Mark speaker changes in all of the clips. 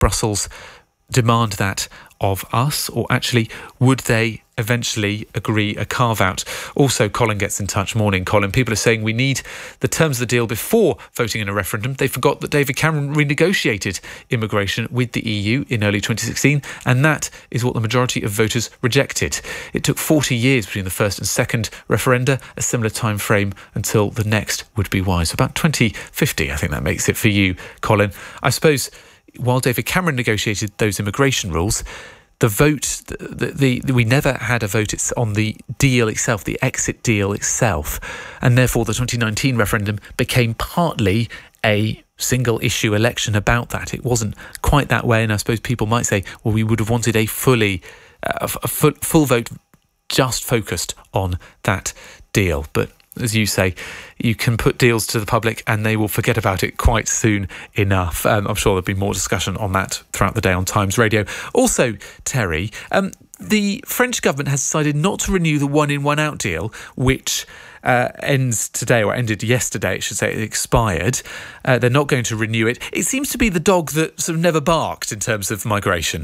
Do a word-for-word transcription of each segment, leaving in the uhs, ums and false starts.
Speaker 1: Brussels demand that of us, or actually would they eventually agree a carve-out? Also, Colin gets in touch. Morning, Colin. People are saying we need the terms of the deal before voting in a referendum. They forgot that David Cameron renegotiated immigration with the E U in early twenty sixteen, and that is what the majority of voters rejected. It took forty years between the first and second referenda, a similar time frame until the next would be wise. About twenty fifty, I think that makes it for you, Colin. I suppose while David Cameron negotiated those immigration rules, the vote, the, the, the we never had a vote it's on the deal itself, the exit deal itself, and therefore the twenty nineteen referendum became partly a single issue election about that. It wasn't quite that way, and I suppose people might say, well, we would have wanted a fully, uh, a full, full vote just focused on that deal, but as you say, you can put deals to the public and they will forget about it quite soon enough. Um, I'm sure there'll be more discussion on that throughout the day on Times Radio. Also, Terry, um, the French government has decided not to renew the one-in, one-out deal, which uh, ends today, or ended yesterday, I should say. It expired. Uh, they're not going to renew it. It seems to be the dog that sort of never barked in terms of migration.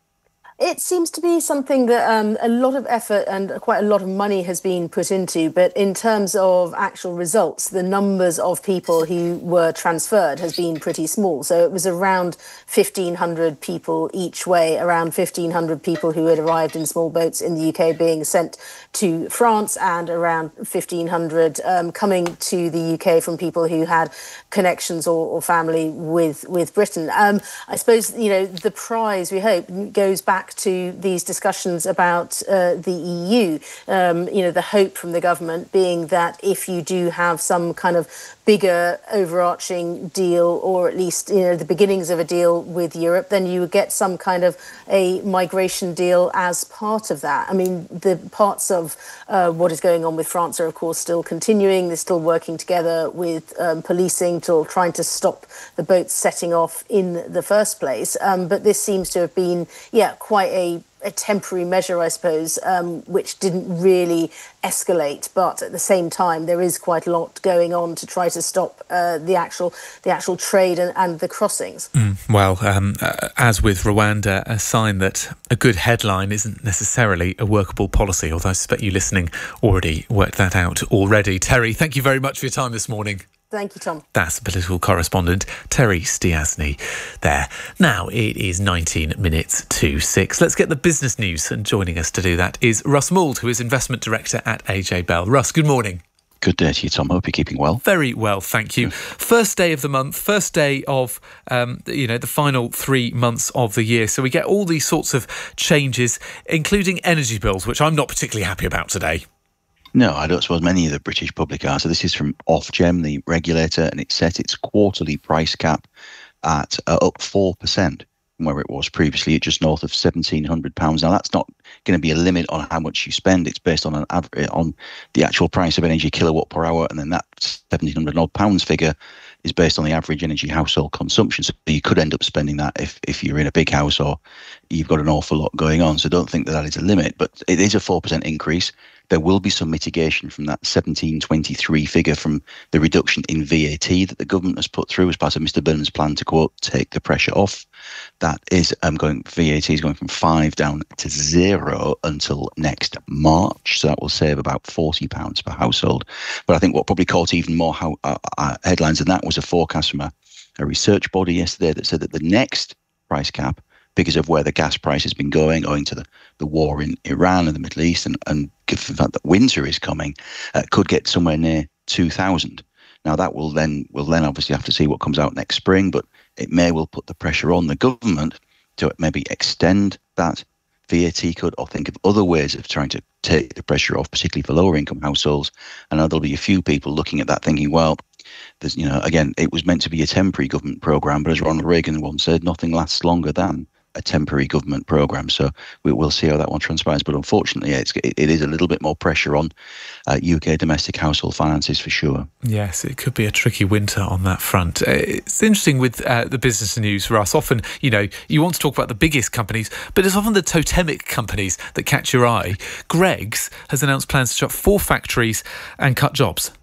Speaker 2: It seems to be something that um, a lot of effort and quite a lot of money has been put into, but in terms of actual results, the numbers of people who were transferred has been pretty small. So it was around fifteen hundred people each way, around fifteen hundred people who had arrived in small boats in the U K being sent to France, and around fifteen hundred um, coming to the U K from people who had connections or, or family with, with Britain. Um, I suppose, you know, the prize, we hope, goes back to these discussions about uh, the E U. Um, you know, the hope from the government being that if you do have some kind of bigger overarching deal, or at least, you know, the beginnings of a deal with Europe, then you would get some kind of a migration deal as part of that. I mean, the parts of uh, what is going on with France are, of course, still continuing. They're still working together with um, policing, to trying to stop the boats setting off in the first place. Um, but this seems to have been, yeah, quite a a temporary measure, I suppose, um, which didn't really escalate. But at the same time, there is quite a lot going on to try to stop uh, the actual the actual trade and, and the crossings.
Speaker 1: Mm, well, um, uh, as with Rwanda, a sign that a good headline isn't necessarily a workable policy, although I suspect you listening already worked that out already. Terry, thank you very much for your time this morning.
Speaker 2: Thank you, Tom.
Speaker 1: That's political correspondent Terry Stiasny there. Now it is nineteen minutes to six. Let's get the business news, and joining us to do that is Russ Mould, who is investment director at A J Bell. Russ, good morning.
Speaker 3: Good day to you, Tom. Hope you're keeping well.
Speaker 1: Very well, thank you. First day of the month, first day of, um, you know, the final three months of the year. So we get all these sorts of changes, including energy bills, which I'm not particularly happy about today.
Speaker 3: No, I don't suppose many of the British public are. So this is from Ofgem, the regulator, and it set its quarterly price cap at uh, up four percent from where it was previously at just north of seventeen hundred pounds. Now, that's not going to be a limit on how much you spend. It's based on an average, on the actual price of energy kilowatt per hour, and then that seventeen hundred odd pounds figure is based on the average energy household consumption. So you could end up spending that if, if you're in a big house or you've got an awful lot going on. So don't think that that is a limit, but it is a four percent increase. There will be some mitigation from that seventeen twenty-three figure from the reduction in V A T that the government has put through as part of Mister Burnham's plan to, quote, take the pressure off. That is um, going, V A T is going from five down to zero until next March. So that will save about forty pounds per household. But I think what probably caught even more how, uh, uh, headlines than that was a forecast from a, a research body yesterday that said that the next price cap, because of where the gas price has been going, owing to the, the war in Iran and the Middle East, and, and given the fact that winter is coming, uh, could get somewhere near two thousand. Now, that will then, we'll then obviously have to see what comes out next spring, but it may well put the pressure on the government to maybe extend that V A T cut, or think of other ways of trying to take the pressure off, particularly for lower income households. I know there'll be a few people looking at that thinking, well, there's, you know, again, it was meant to be a temporary government programme, but as Ronald Reagan once said, nothing lasts longer than a temporary government programme. So we will see how that one transpires. But unfortunately, yeah, it's, it, it is a little bit more pressure on uh, U K domestic household finances for sure.
Speaker 1: Yes, it could be a tricky winter on that front. It's interesting with uh, the business news, Russ. Often, you know, you want to talk about the biggest companies, but it's often the totemic companies that catch your eye. Greggs has announced plans to shut four factories and cut jobs.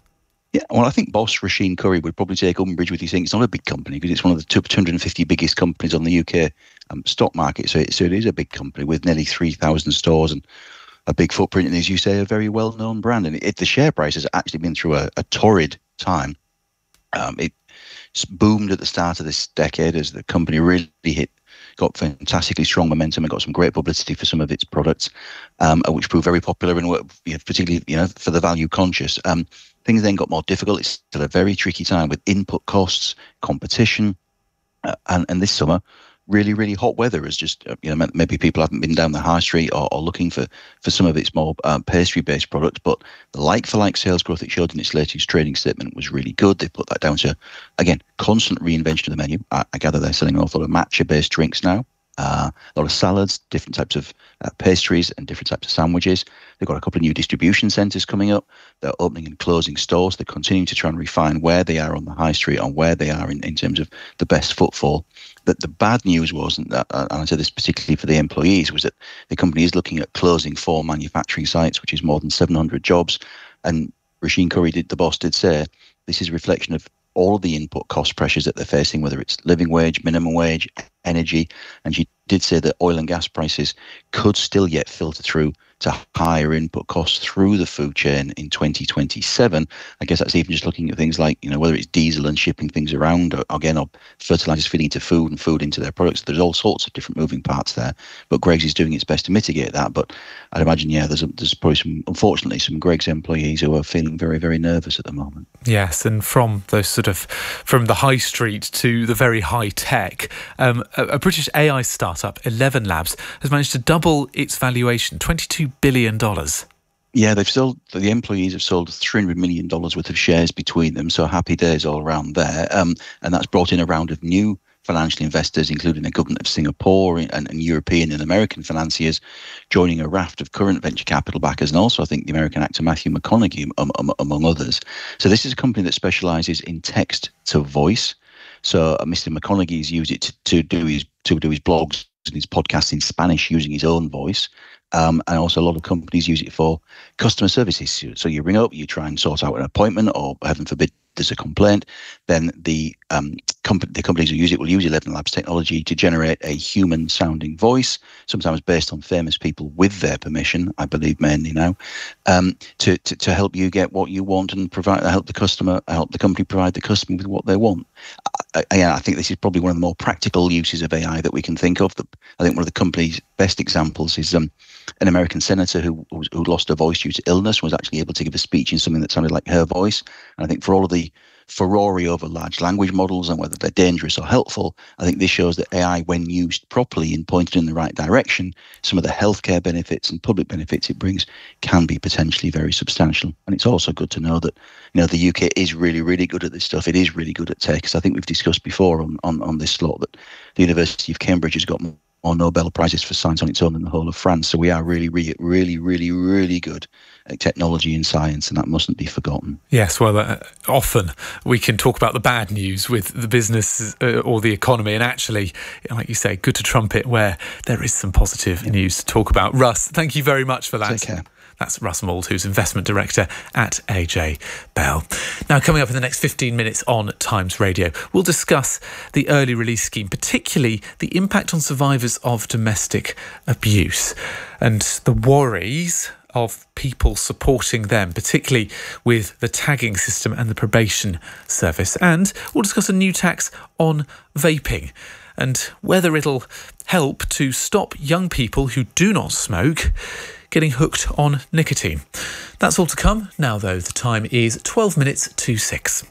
Speaker 3: Yeah, well, I think boss Roisin Currie would probably take umbrage with you saying it's not a big company because it's one of the two hundred fifty biggest companies on the U K um, stock market. So it, so it is a big company with nearly three thousand stores and a big footprint, and as you say, a very well-known brand. And it, the share price has actually been through a, a torrid time. Um, it boomed at the start of this decade as the company really hit, got fantastically strong momentum and got some great publicity for some of its products, um, which proved very popular and you know, particularly you know for the value conscious. Um, things then got more difficult. It's still a very tricky time with input costs, competition, uh, and and this summer, really really hot weather has just uh, you know maybe people haven't been down the high street or, or looking for for some of its more uh, pastry based products, but the like for like sales growth it showed in its latest trading statement was really good. They put that down to, again, constant reinvention of the menu. I, I gather they're selling an awful lot of matcha based drinks now, uh, a lot of salads, different types of uh, pastries and different types of sandwiches. They've got a couple of new distribution centres coming up. They're opening and closing stores. They're continuing to try and refine where they are on the high street and where they are in, in terms of the best footfall. That the bad news wasn't that, uh, and I said this particularly for the employees, was that the company is looking at closing four manufacturing sites, which is more than seven hundred jobs. And Roisin Currie, did, the boss, did say this is a reflection of all of the input cost pressures that they're facing, whether it's living wage, minimum wage, energy. And she did say that oil and gas prices could still yet filter through to higher input costs through the food chain in twenty twenty-seven. I guess that's even just looking at things like, you know, whether it's diesel and shipping things around, or again, or fertilizers feeding into food and food into their products. There's all sorts of different moving parts there. But Greggs is doing its best to mitigate that. But I'd imagine, yeah, there's a, there's probably some, unfortunately, some Greggs employees who are feeling very, very nervous at the moment.
Speaker 1: Yes, and from those sort of, from the high street to the very high tech, um, a, a British A I startup, Eleven Labs, has managed to double its valuation, twenty-two billion dollars.
Speaker 3: Yeah, they've sold, the employees have sold three hundred million dollars worth of shares between them. So happy days all around there. Um, and that's brought in a round of new financial investors, including the government of Singapore and, and European and American financiers, joining a raft of current venture capital backers, and also I think the American actor Matthew McConaughey, um, um, among others. So this is a company that specialises in text to voice. So uh, Mister McConaughey's used it to, to do his to do his blogs and his podcasts in Spanish using his own voice. Um, and also a lot of companies use it for customer services. So you ring up, you try and sort out an appointment, or heaven forbid, there's a complaint. Then the um, comp- the companies who use it will use Eleven Labs technology to generate a human-sounding voice, sometimes based on famous people with their permission, I believe mainly now, um, to, to to help you get what you want and provide help the customer, help the company provide the customer with what they want. I, I, I think this is probably one of the more practical uses of A I that we can think of. I think one of the company's best examples is um, an American senator who who lost her voice due to illness, was actually able to give a speech in something that sounded like her voice. And I think for all of the furore over large language models and whether they're dangerous or helpful, I think this shows that A I, when used properly and pointed in the right direction, some of the healthcare benefits and public benefits it brings can be potentially very substantial. And it's also good to know that, you know, the U K is really, really good at this stuff. It is really good at tech. Because I think we've discussed before on, on, on this slot that the University of Cambridge has got more more Nobel Prizes for science on its own in the whole of France. So we are really, really, really, really, really good at technology and science, and that mustn't be forgotten. Yes,
Speaker 1: well, uh, often we can talk about the bad news with the business uh, or the economy, and actually, like you say, good to trumpet where there is some positive yeah. news to talk about. Russ, thank you very much for that.
Speaker 3: Take care.
Speaker 1: That's Russ Mould, who's Investment Director at A J Bell. Now, coming up in the next fifteen minutes on Times Radio, we'll discuss the early release scheme, particularly the impact on survivors of domestic abuse and the worries of people supporting them, particularly with the tagging system and the probation service. And we'll discuss a new tax on vaping and whether it'll help to stop young people who do not smoke getting hooked on nicotine. That's all to come. Now, though, the time is twelve minutes to six.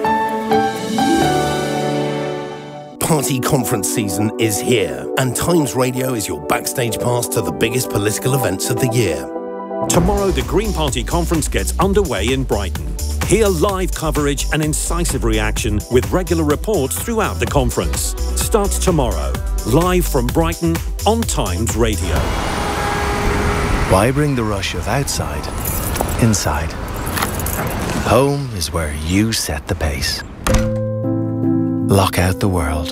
Speaker 4: Party conference season is here, and Times Radio is your backstage pass to the biggest political events of the year.
Speaker 5: Tomorrow, the Green Party conference gets underway in Brighton. Hear live coverage and incisive reaction with regular reports throughout the conference. Starts tomorrow, live from Brighton on Times Radio.
Speaker 6: Why bring the rush of outside inside? Home is where you set the pace. Lock out the world.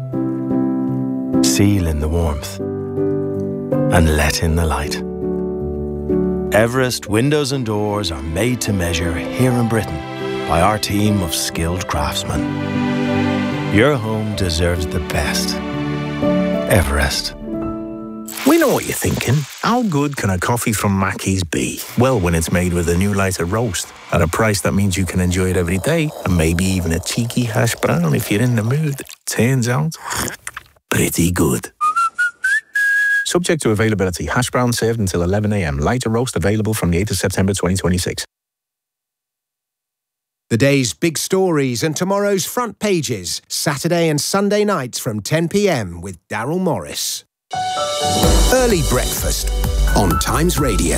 Speaker 6: Seal in the warmth. And let in the light. Everest windows and doors are made to measure here in Britain. by our team of skilled craftsmen. Your home deserves the best. Everest.
Speaker 7: We know what you're thinking. How good can a coffee from Mackey's be? Well, when it's made with a new lighter roast at a price that means you can enjoy it every day, and maybe even a cheeky hash brown if you're in the mood. Turns out, pretty good. Subject to availability. Hash brown served until eleven a m. Lighter roast available from the eighth of September twenty twenty-six.
Speaker 8: The day's big stories and tomorrow's front pages, Saturday and Sunday nights from ten p m with Daryl Morris. Early breakfast on Times Radio.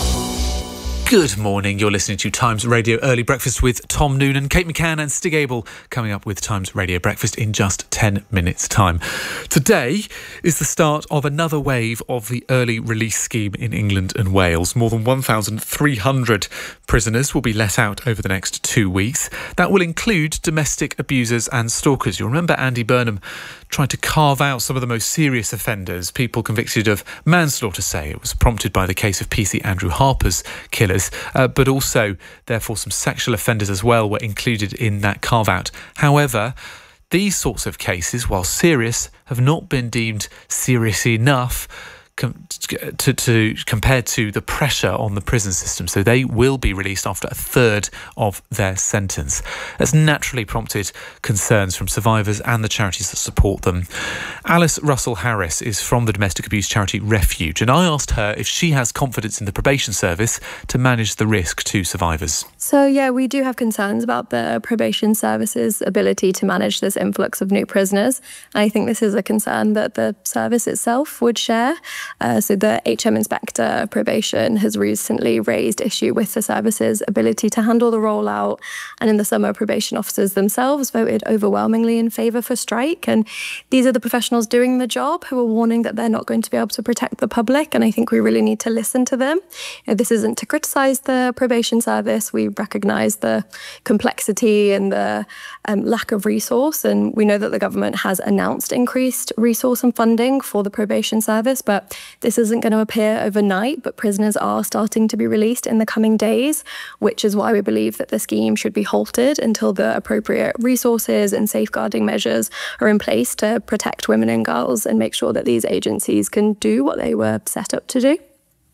Speaker 1: Good morning. You're listening to Times Radio Early Breakfast with Tom Noonan, Kate McCann and Stig Abel, coming up with Times Radio Breakfast in just ten minutes' time. Today is the start of another wave of the early release scheme in England and Wales. More than one thousand three hundred prisoners will be let out over the next two weeks. That will include domestic abusers and stalkers. You'll remember Andy Burnham tried to carve out some of the most serious offenders, people convicted of manslaughter, say. It was prompted by the case of P C Andrew Harper's killers, uh, but also, therefore, some sexual offenders as well were included in that carve-out. However, these sorts of cases, while serious, have not been deemed serious enough Com- to, to compared to the pressure on the prison system, so they will be released after a third of their sentence. That's naturally prompted concerns from survivors and the charities that support them. Alice Russell Harris is from the domestic abuse charity Refuge, and I asked her if she has confidence in the probation service to manage the risk to survivors.
Speaker 9: So yeah, we do have concerns about the probation service's ability to manage this influx of new prisoners. And I think this is a concern that the service itself would share. Uh, so the H M Inspector of Probation has recently raised issue with the service's ability to handle the rollout. And in the summer, probation officers themselves voted overwhelmingly in favour for strike. And these are the professionals doing the job who are warning that they're not going to be able to protect the public. And I think we really need to listen to them. You know, this isn't to criticise the probation service. We recognise the complexity and the um, lack of resource. And we know that the government has announced increased resource and funding for the probation service, but this isn't going to appear overnight, but prisoners are starting to be released in the coming days, which is why we believe that the scheme should be halted until the appropriate resources and safeguarding measures are in place to protect women and girls and make sure that these agencies can do what they were set up to do.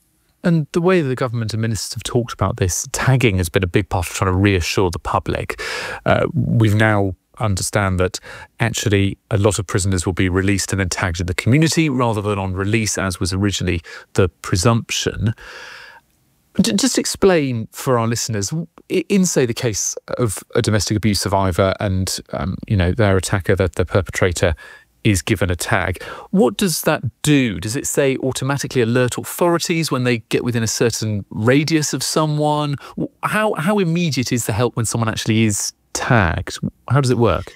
Speaker 1: And the way the government and ministers have talked about this, tagging has been a big part of trying to reassure the public. Uh, we've now understand that actually a lot of prisoners will be released and then tagged in the community rather than on release, as was originally the presumption. Just explain for our listeners, in, say, the case of a domestic abuse survivor and, um, you know, their attacker, the, the perpetrator, is given a tag. What does that do? Does it say automatically alert authorities when they get within a certain radius of someone? How how immediate is the help when someone actually is tagged? How does it work?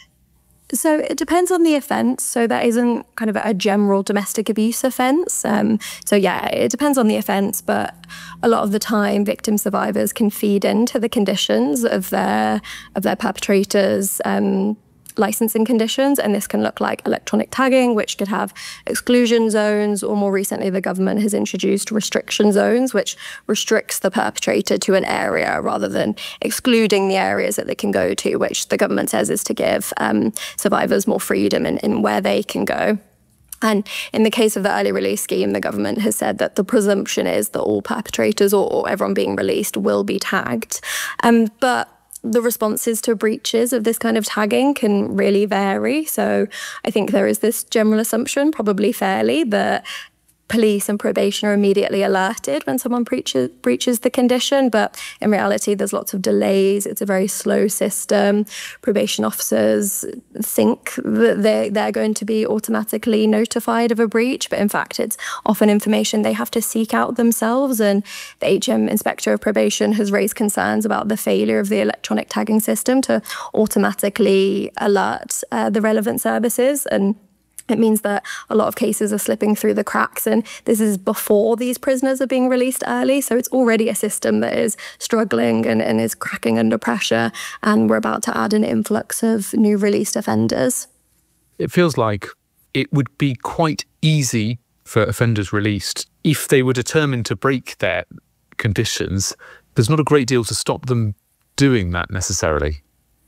Speaker 9: So it depends on the offence. So that isn't kind of a general domestic abuse offence. Um, so yeah, it depends on the offence, but a lot of the time victim survivors can feed into the conditions of their of their perpetrators' um, licensing conditions, and this can look like electronic tagging, which could have exclusion zones, or more recently the government has introduced restriction zones, which restricts the perpetrator to an area rather than excluding the areas that they can go to, which the government says is to give um, survivors more freedom in, in where they can go. And in the case of the early release scheme, the government has said that the presumption is that all perpetrators or, or everyone being released will be tagged. Um, but the responses to breaches of this kind of tagging can really vary. So I think there is this general assumption, probably fairly, that police and probation are immediately alerted when someone breaches, breaches the condition. But in reality, there's lots of delays. It's a very slow system. Probation officers think that they're, they're going to be automatically notified of a breach. But in fact, it's often information they have to seek out themselves. And the H M Inspector of Probation has raised concerns about the failure of the electronic tagging system to automatically alert uh, the relevant services. And it means that a lot of cases are slipping through the cracks, and this is before these prisoners are being released early. So it's already a system that is struggling and, and is cracking under pressure, and we're about to add an influx of new released offenders.
Speaker 1: It feels like it would be quite easy for offenders released if they were determined to break their conditions. There's not a great deal to stop them doing that necessarily.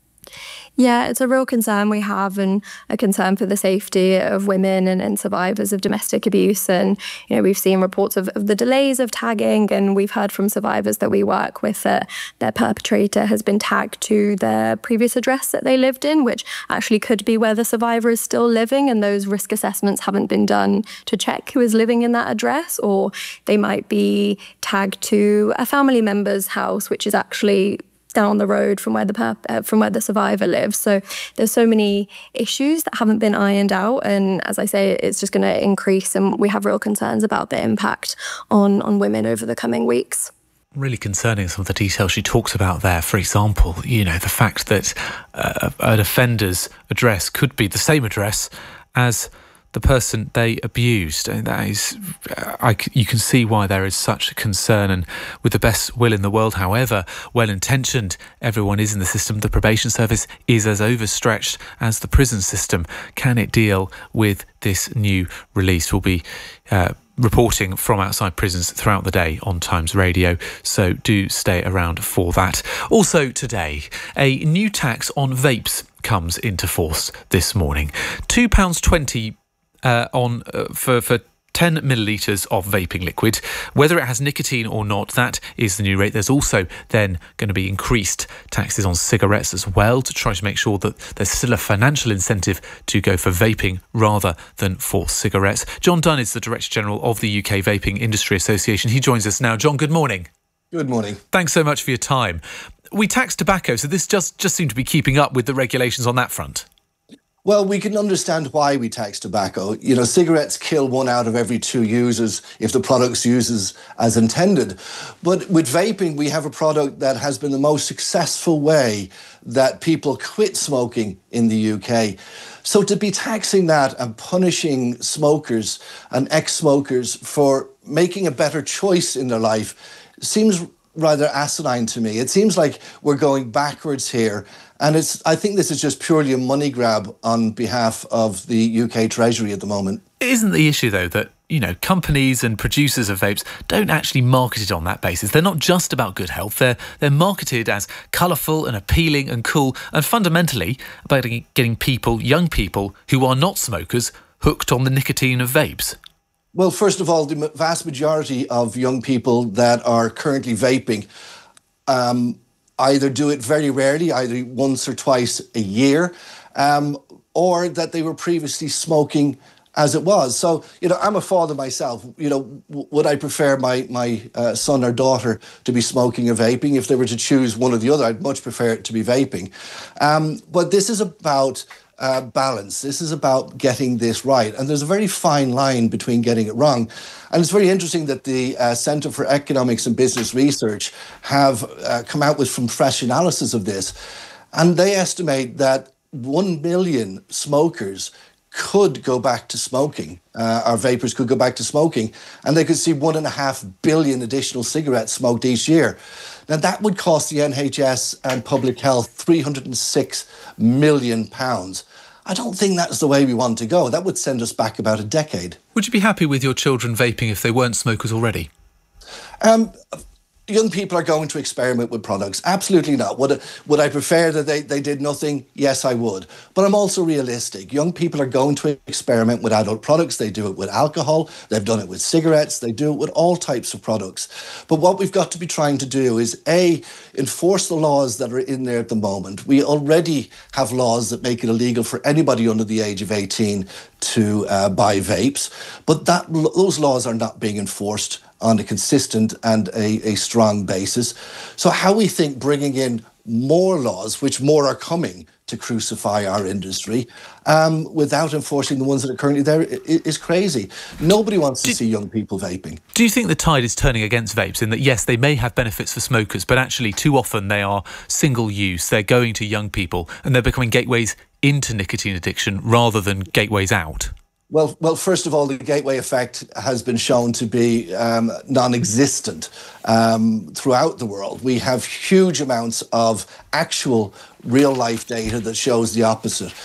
Speaker 9: Yeah, it's a real concern we have, and a concern for the safety of women and, and survivors of domestic abuse. And, you know, we've seen reports of, of the delays of tagging, and we've heard from survivors that we work with that their perpetrator has been tagged to their previous address that they lived in, which actually could be where the survivor is still living, and those risk assessments haven't been done to check who is living in that address. Or they might be tagged to a family member's house, which is actually down the road from where the perp- uh, from where the survivor lives. So there's so many issues that haven't been ironed out, and as I say, it's just going to increase, and we have real concerns about the impact on on women over the coming weeks.
Speaker 1: Really concerning, some of the details she talks about there. For example, you know, the fact that uh, an offender's address could be the same address as the person they abused. And that is, I, you can see why there is such a concern. And with the best will in the world, however well-intentioned everyone is in the system, the probation service is as overstretched as the prison system. Can it deal with this new release? We'll be uh, reporting from outside prisons throughout the day on Times Radio, so do stay around for that. Also today, a new tax on vapes comes into force this morning. two pounds twenty Uh, on uh, for for ten millilitres of vaping liquid. Whether it has nicotine or not, that is the new rate. There's also then going to be increased taxes on cigarettes as well, to try to make sure that there's still a financial incentive to go for vaping rather than for cigarettes. John Dunn is the Director General of the U K Vaping Industry Association. He joins us now. John, good morning.
Speaker 10: Good morning.
Speaker 1: Thanks so much for your time. We tax tobacco, so this just, just seemed to be keeping up with the regulations on that front.
Speaker 10: Well, we can understand why we tax tobacco. You know, cigarettes kill one out of every two users if the product's used as intended. But with vaping, we have a product that has been the most successful way that people quit smoking in the U K. So to be taxing that and punishing smokers and ex-smokers for making a better choice in their life seems rather asinine to me. It seems like we're going backwards here. And it's, I think this is just purely a money grab on behalf of the U K Treasury at the moment.
Speaker 1: Isn't the issue, though, that, you know, companies and producers of vapes don't actually market it on that basis? They're not just about good health. They're, they're marketed as colourful and appealing and cool, and fundamentally about getting people, young people who are not smokers, hooked on the nicotine of vapes.
Speaker 10: Well, first of all, the vast majority of young people that are currently vaping um, either do it very rarely, either once or twice a year, um, or that they were previously smoking as it was. So, you know, I'm a father myself. You know, w- would I prefer my, my uh, son or daughter to be smoking or vaping? If they were to choose one or the other, I'd much prefer it to be vaping. Um, but this is about uh, balance. This is about getting this right. And there's a very fine line between getting it wrong. And it's very interesting that the uh, Centre for Economics and Business Research have uh, come out with some fresh analysis of this. And they estimate that one million smokers could go back to smoking, uh, or vapors could go back to smoking, and they could see one and a half billion additional cigarettes smoked each year. Now, that would cost the N H S and public health three hundred six million pounds. I don't think that's the way we want to go. That would send us back about a decade.
Speaker 1: Would you be happy with your children vaping if they weren't smokers already?
Speaker 10: Um, young people are going to experiment with products. Absolutely not. Would, would I prefer that they, they did nothing? Yes, I would. But I'm also realistic. Young people are going to experiment with adult products. They do it with alcohol. They've done it with cigarettes. They do it with all types of products. But what we've got to be trying to do is, A, enforce the laws that are in there at the moment. We already have laws that make it illegal for anybody under the age of eighteen to uh, buy vapes. But that those laws are not being enforced on a consistent and a, a strong basis. So how we think bringing in more laws, which more are coming to crucify our industry, um, without enforcing the ones that are currently there is crazy. Nobody wants to do, see young people vaping.
Speaker 1: Do you think the tide is turning against vapes in that, yes, they may have benefits for smokers, but actually too often they are single use, they're going to young people, and they're becoming gateways into nicotine addiction rather than gateways out?
Speaker 10: Well, well, first of all, the gateway effect has been shown to be um, non-existent um, throughout the world. We have huge amounts of actual real-life data that shows the opposite.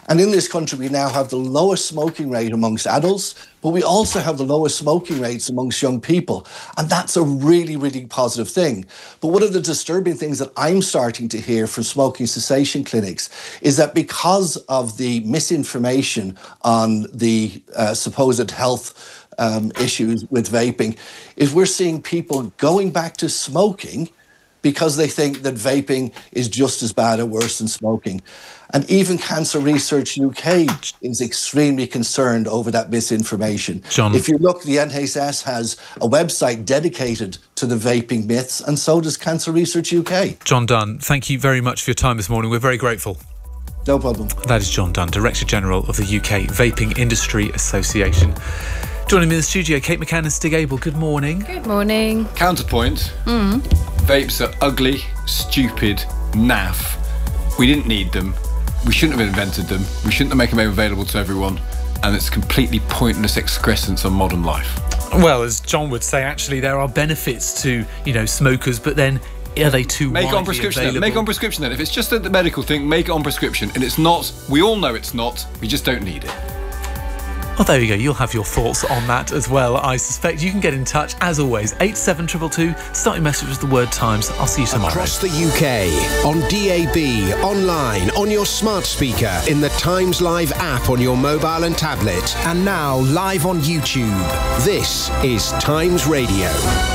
Speaker 10: And in this country, we now have the lowest smoking rate amongst adults, but we also have the lowest smoking rates amongst young people. And that's a really, really positive thing. But one of the disturbing things that I'm starting to hear from smoking cessation clinics is that because of the misinformation on the uh, supposed health um, issues with vaping, is we're seeing people going back to smoking because they think that vaping is just as bad or worse than smoking. And even Cancer Research U K is extremely concerned over that misinformation.
Speaker 1: John.
Speaker 10: If you look, the N H S has a website dedicated to the vaping myths, and so does Cancer Research U K.
Speaker 1: John Dunn, thank you very much for your time this morning. We're very grateful.
Speaker 10: No problem.
Speaker 1: That is John Dunn, Director General of the U K Vaping Industry Association. Joining me in the studio, Kate McCann and Stig Abel. Good morning.
Speaker 11: Good morning.
Speaker 12: Counterpoint.
Speaker 11: Mm.
Speaker 12: Vapes are ugly, stupid, naff. We didn't need them. We shouldn't have invented them. We shouldn't have made them available to everyone. And it's completely pointless excrescence on modern life.
Speaker 1: Well, as John would say, actually, there are benefits to, you know, smokers, but then are they too
Speaker 12: Make it
Speaker 1: widely
Speaker 12: on prescription
Speaker 1: available?
Speaker 12: then. Make it on prescription then. If it's just a the medical thing, make it on prescription. And it's not, we all know it's not, we just don't need it.
Speaker 1: Well, there you go. You'll have your thoughts on that as well, I suspect. You can get in touch, as always, eight seven two two two. Start your message with the word Times. I'll see you tomorrow.
Speaker 8: Across the U K, on D A B, online, on your smart speaker, in the Times Live app on your mobile and tablet, and now live on YouTube. This is Times Radio.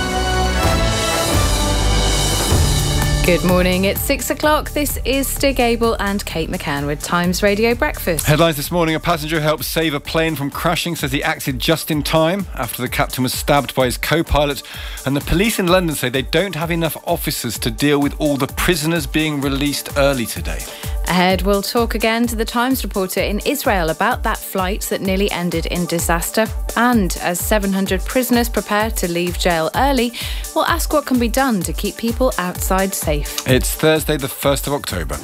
Speaker 11: Good morning, it's six o'clock. This is Stig Abel and Kate McCann with Times Radio Breakfast.
Speaker 12: Headlines this morning: a passenger who helped save a plane from crashing says he acted just in time after the captain was stabbed by his co-pilot. And the police in London say they don't have enough officers to deal with all the prisoners being released early today.
Speaker 11: Ahead, we'll talk again to the Times reporter in Israel about that flight that nearly ended in disaster. And as seven hundred prisoners prepare to leave jail early, we'll ask what can be done to keep people outside safe.
Speaker 12: It's Thursday, the first of October.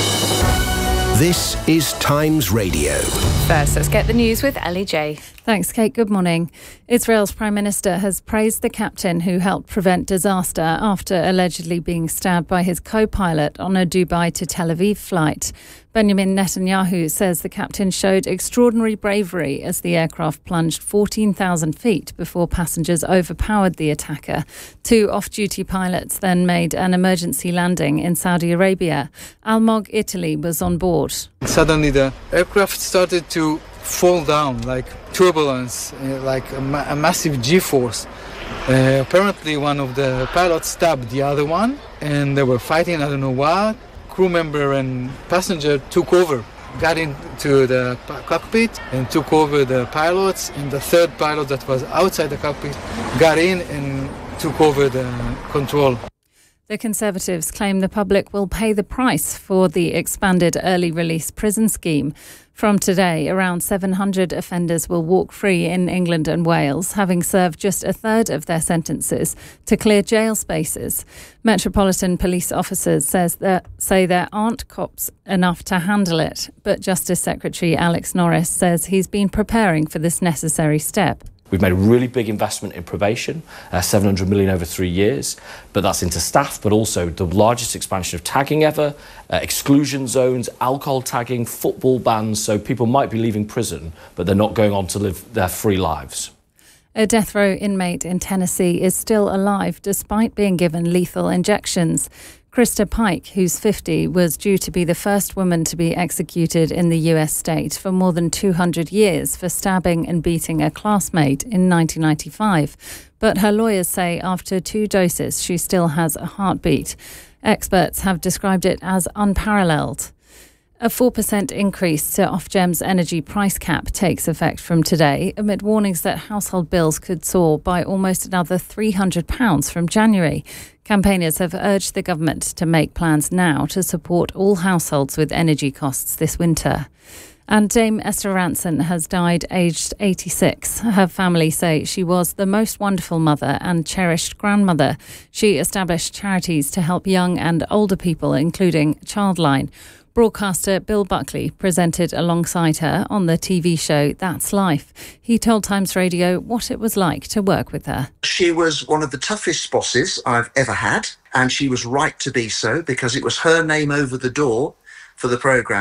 Speaker 8: This is Times Radio.
Speaker 11: First, let's get the news with Ellie J.
Speaker 13: Thanks, Kate. Good morning. Israel's Prime Minister has praised the captain who helped prevent disaster after allegedly being stabbed by his co-pilot on a Dubai to Tel Aviv flight. Benjamin Netanyahu says the captain showed extraordinary bravery as the aircraft plunged fourteen thousand feet before passengers overpowered the attacker. Two off-duty pilots then made an emergency landing in Saudi Arabia. Almog Italy was on board.
Speaker 14: Suddenly the aircraft started to fall down, like turbulence, uh, like a, ma- a massive G-force. Uh, apparently one of the pilots stabbed the other one and they were fighting, I don't know what. Crew member and passenger took over, got into the cockpit and took over the pilots, and the third pilot that was outside the cockpit got in and took over the control.
Speaker 13: The Conservatives claim the public will pay the price for the expanded early release prison scheme. From today, around seven hundred offenders will walk free in England and Wales, having served just a third of their sentences to clear jail spaces. Metropolitan Police officers says that, say there aren't cops enough to handle it, but Justice Secretary Alex Norris says he's been preparing for this necessary step.
Speaker 15: We've made a really big investment in probation, uh, seven hundred million over three years, but that's into staff, but also the largest expansion of tagging ever, uh, exclusion zones, alcohol tagging, football bans, so people might be leaving prison, but they're not going on to live their free lives.
Speaker 13: A death row inmate in Tennessee is still alive despite being given lethal injections. Krista Pike, who's fifty, was due to be the first woman to be executed in the U S state for more than two hundred years for stabbing and beating a classmate in nineteen ninety-five. But her lawyers say after two doses she still has a heartbeat. Experts have described it as unparalleled. A four percent increase to Ofgem's energy price cap takes effect from today, amid warnings that household bills could soar by almost another three hundred pounds from January. Campaigners have urged the government to make plans now to support all households with energy costs this winter. And Dame Esther Rantzen has died aged eighty-six. Her family say she was the most wonderful mother and cherished grandmother. She established charities to help young and older people, including Childline. Broadcaster Bill Buckley presented alongside her on the T V show That's Life. He told Times Radio what it was like to work with her.
Speaker 16: She was one of the toughest bosses I've ever had, and she was right to be so because it was her name over the door for the programme.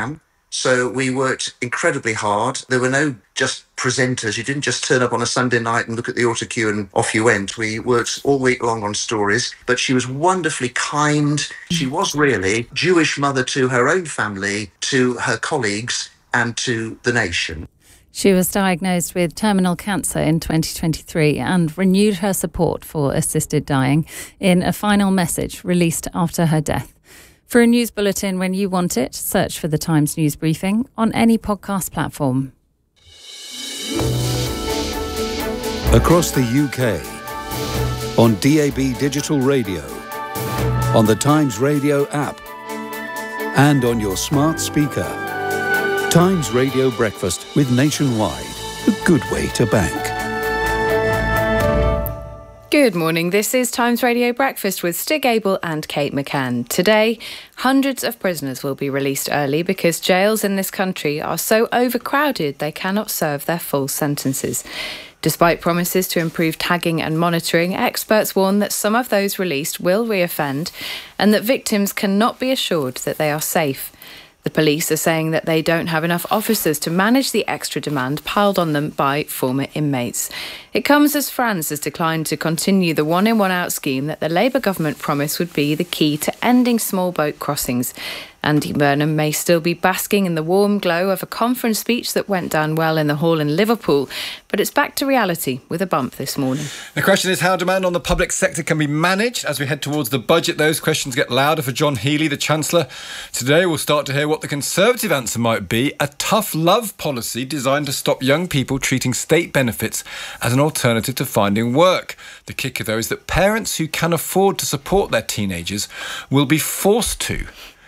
Speaker 16: So we worked incredibly hard. There were no just presenters. You didn't just turn up on a Sunday night and look at the autocue and off you went. We worked all week long on stories, but she was wonderfully kind. She was really Jewish mother to her own family, to her colleagues, and to the nation.
Speaker 13: She was diagnosed with terminal cancer in twenty twenty-three and renewed her support for assisted dying in a final message released after her death. For a news bulletin when you want it, search for the Times News Briefing on any podcast platform.
Speaker 17: Across the U K, on D A B Digital Radio, on the Times Radio app, and on your smart speaker. Times Radio Breakfast with Nationwide, a good way to bank.
Speaker 11: Good morning, this is Times Radio Breakfast with Stig Abel and Kate McCann. Today, hundreds of prisoners will be released early because jails in this country are so overcrowded they cannot serve their full sentences. Despite promises to improve tagging and monitoring, experts warn that some of those released will reoffend and that victims cannot be assured that they are safe. The police are saying that they don't have enough officers to manage the extra demand piled on them by former inmates. It comes as France has declined to continue the one-in, one-out scheme that the Labour government promised would be the key to ending small boat crossings. Andy Burnham may still be basking in the warm glow of a conference speech that went down well in the hall in Liverpool, but it's back to reality with a bump this morning.
Speaker 12: The question is how demand on the public sector can be managed as we head towards the budget. Those questions get louder for John Healey, the Chancellor. Today we'll start to hear what the Conservative answer might be, a tough love policy designed to stop young people treating state benefits as an alternative to finding work. The kicker, though, is that parents who can afford to support their teenagers will be forced to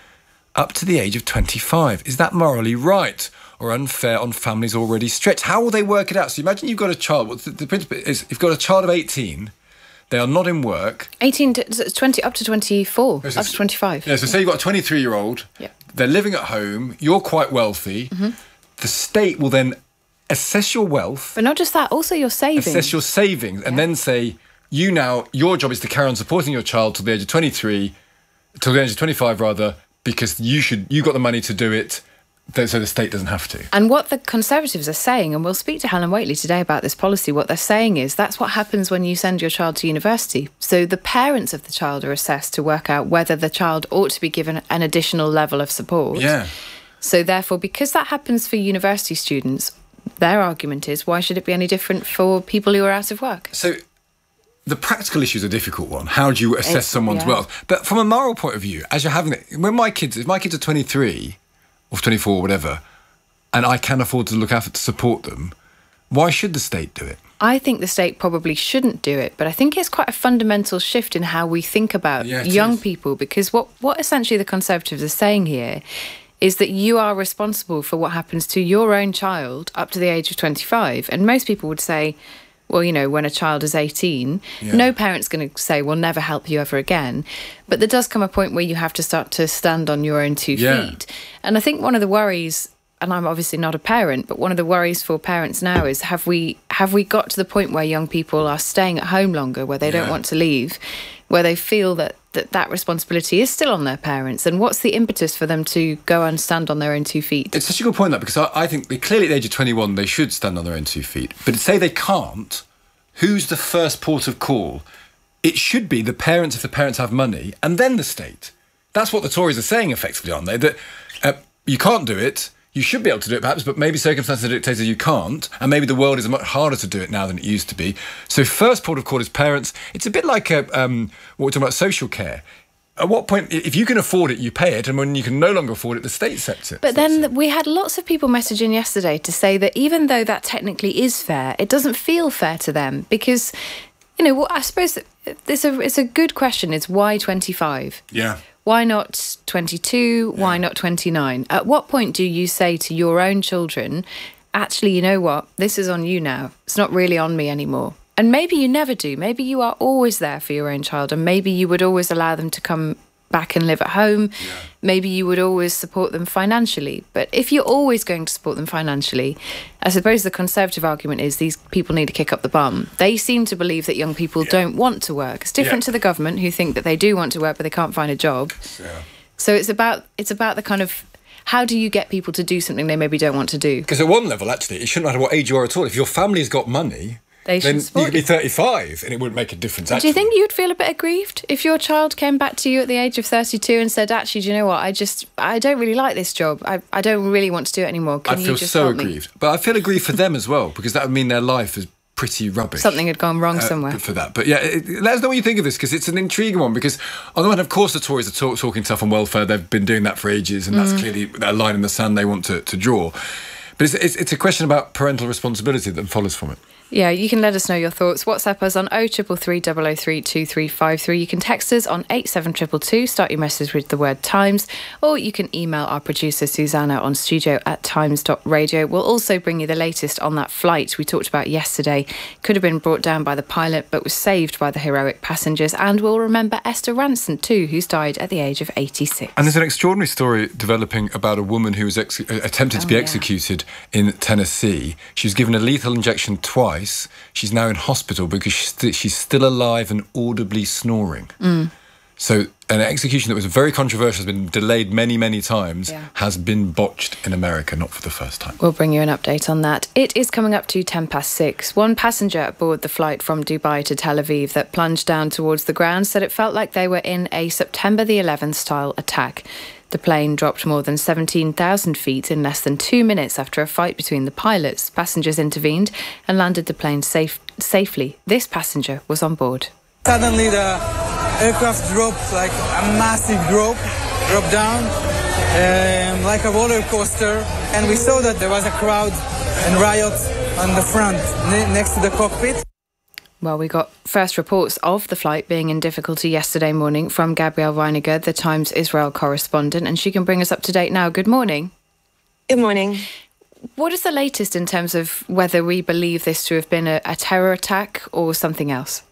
Speaker 12: up to the age of twenty-five. Is that morally right or unfair on families already stretched? How will they work it out? So imagine you've got a child. Well, the, the principle is you've got a child of eighteen, they are not in work.
Speaker 11: eighteen to twenty, up to twenty-four,
Speaker 12: Yes,
Speaker 11: up to twenty-five.
Speaker 12: Yeah, so say you've got a twenty-three-year-old,
Speaker 11: yeah.
Speaker 12: They're living at home, you're quite wealthy, mm-hmm. The state will then assess your wealth.
Speaker 11: But not just that, also your savings.
Speaker 12: Assess your savings yeah. and then say, you now, your job is to carry on supporting your child till the age of twenty-three, till the age of twenty-five rather, because you should, you got the money to do it, so the state doesn't have to.
Speaker 11: And what the Conservatives are saying, and we'll speak to Helen Whately today about this policy, what they're saying is that's what happens when you send your child to university. So the parents of the child are assessed to work out whether the child ought to be given an additional level of support.
Speaker 12: Yeah.
Speaker 11: So therefore, because that happens for university students, their argument is, why should it be any different for people who are out of work?
Speaker 12: So the practical issue is a difficult one. How do you assess
Speaker 11: it's,
Speaker 12: someone's
Speaker 11: yeah.
Speaker 12: wealth? But from a moral point of view, as you're having it, when my kids, if my kids are twenty-three or twenty-four or whatever, and I can afford to look after, to support them, why should the state do it?
Speaker 11: I think the state probably shouldn't do it, but I think it's quite a fundamental shift in how we think about
Speaker 12: yeah,
Speaker 11: young
Speaker 12: is.
Speaker 11: people, because what, what essentially the Conservatives are saying here is that you are responsible for what happens to your own child up to the age of twenty-five. And most people would say, well, you know, when a child is eighteen, yeah. no parent's going to say, we'll never help you ever again. But there does come a point where you have to start to stand on your own two
Speaker 12: yeah.
Speaker 11: feet. And I think one of the worries, and I'm obviously not a parent, but one of the worries for parents now is have we have we got to the point where young people are staying at home longer, where they yeah. don't want to leave, where they feel that, that that responsibility is still on their parents? And what's the impetus for them to go and stand on their own two feet?
Speaker 12: It's such a good point, that, because I, I think they clearly at the age of twenty-one, they should stand on their own two feet. But say they can't, who's the first port of call? It should be the parents if the parents have money, and then the state. That's what the Tories are saying effectively, aren't they? That uh, you can't do it. You should be able to do it, perhaps, but maybe circumstances dictate that you can't, and maybe the world is much harder to do it now than it used to be. So first port of call is parents. It's a bit like a, um, what we're talking about, social care. At what point, if you can afford it, you pay it, and when you can no longer afford it, the state sets it.
Speaker 11: But then we had lots of people messaging yesterday to say that even though that technically is fair, it doesn't feel fair to them because, you know, well, I suppose it's a, it's a good question is why twenty-five?
Speaker 12: Yeah.
Speaker 11: Why not twenty-two? Why not twenty-nine? At what point do you say to your own children, actually, you know what, this is on you now. It's not really on me anymore. And maybe you never do. Maybe you are always there for your own child, and maybe you would always allow them to come back and live at home. Yeah. Maybe you would always support them financially. But if you're always going to support them financially, I suppose the Conservative argument is these people need to kick up the bum. They seem to believe that young people yeah. don't want to work. It's different yeah. to the government, who think that they do want to work but they can't find a job.
Speaker 12: Yeah.
Speaker 11: So it's about it's about the kind of how do you get people to do something they maybe don't want to do?
Speaker 12: Because at one level, actually, it shouldn't matter what age you are at all. If your family's got money,
Speaker 11: They
Speaker 12: then
Speaker 11: should
Speaker 12: you could be
Speaker 11: support
Speaker 12: thirty-five and it wouldn't make a difference,
Speaker 11: Do
Speaker 12: actually.
Speaker 11: you think you'd feel a bit aggrieved if your child came back to you at the age of thirty-two and said, actually, do you know what, I just, I don't really like this job. I, I don't really want to do it anymore. Can
Speaker 12: I'd
Speaker 11: you
Speaker 12: feel
Speaker 11: just
Speaker 12: so
Speaker 11: help me?"
Speaker 12: aggrieved. But I feel aggrieved for them as well, because that would mean their life is pretty rubbish.
Speaker 11: Something had gone wrong
Speaker 12: uh,
Speaker 11: somewhere.
Speaker 12: For that. But yeah, it, let us know what you think of this, because it's an intriguing one. Because on the one hand, of course, the Tories are talk, talking tough on welfare. They've been doing that for ages, and that's
Speaker 11: Mm.
Speaker 12: clearly a line in the sand they want to, to draw. But it's, it's, it's a question about parental responsibility that follows from it.
Speaker 11: Yeah, you can let us know your thoughts. WhatsApp us on oh three three three, double oh three, two three five three. You can text us on eight seven two two two, start your message with the word Times, or you can email our producer Susanna on studio at times dot radio. We'll also bring you the latest on that flight we talked about yesterday. Could have been brought down by the pilot, but was saved by the heroic passengers. And we'll remember Esther Ranson too, who's died at the age of eighty-six.
Speaker 12: And there's an extraordinary story developing about a woman who was ex- attempted to be
Speaker 11: Oh, yeah.
Speaker 12: executed in Tennessee. She was given a lethal injection twice. She's now in hospital because she's, st- she's still alive and audibly snoring.
Speaker 11: Mm.
Speaker 12: So an execution that was very controversial, has been delayed many, many times,
Speaker 11: Yeah.
Speaker 12: has been botched in America, not for the first time.
Speaker 11: We'll bring you an update on that. It is coming up to ten past six. One passenger aboard the flight from Dubai to Tel Aviv that plunged down towards the ground said it felt like they were in a September the eleventh style attack. The plane dropped more than seventeen thousand feet in less than two minutes after a fight between the pilots. Passengers intervened and landed the plane safe- safely. This passenger was on board.
Speaker 14: Suddenly the aircraft dropped like a massive drop, dropped down um, like a roller coaster, and we saw that there was a crowd and riot on the front ne- next to the cockpit.
Speaker 11: Well, we got first reports of the flight being in difficulty yesterday morning from Gabrielle Weiniger, the Times Israel correspondent, and she can bring us up to date now. Good morning.
Speaker 18: Good morning.
Speaker 11: What is the latest in terms of whether we believe this to have been a, a terror attack or something else?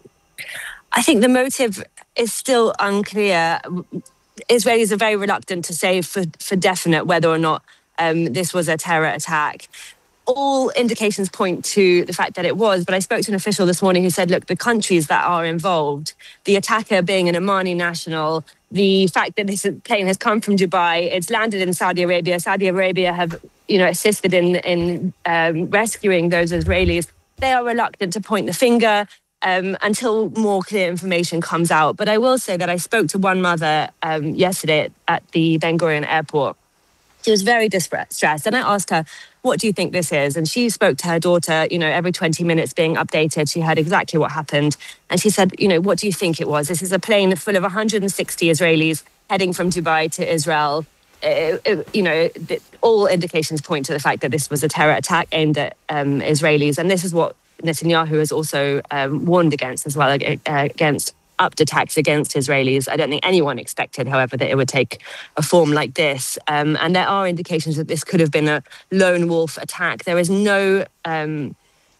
Speaker 18: I think the motive is still unclear. Israelis are very reluctant to say for, for definite whether or not um, this was a terror attack. All indications point to the fact that it was, but I spoke to an official this morning who said, look, the countries that are involved, the attacker being an Omani national, the fact that this plane has come from Dubai, it's landed in Saudi Arabia, Saudi Arabia have, you know, assisted in, in um, rescuing those Israelis. They are reluctant to point the finger um, until more clear information comes out. But I will say that I spoke to one mother um, yesterday at, at the Ben Gurion airport. She was very distressed. And I asked her, what do you think this is? And she spoke to her daughter, you know, every twenty minutes being updated. She heard exactly what happened. And she said, you know, what do you think it was? This is a plane full of one hundred sixty Israelis heading from Dubai to Israel. Uh, uh, you know, the, all indications point to the fact that this was a terror attack aimed at um, Israelis. And this is what Netanyahu has also um, warned against as well, uh, against upped attacks against Israelis. I don't think anyone expected, however, that it would take a form like this. Um, and there are indications that this could have been a lone wolf attack. There is no um,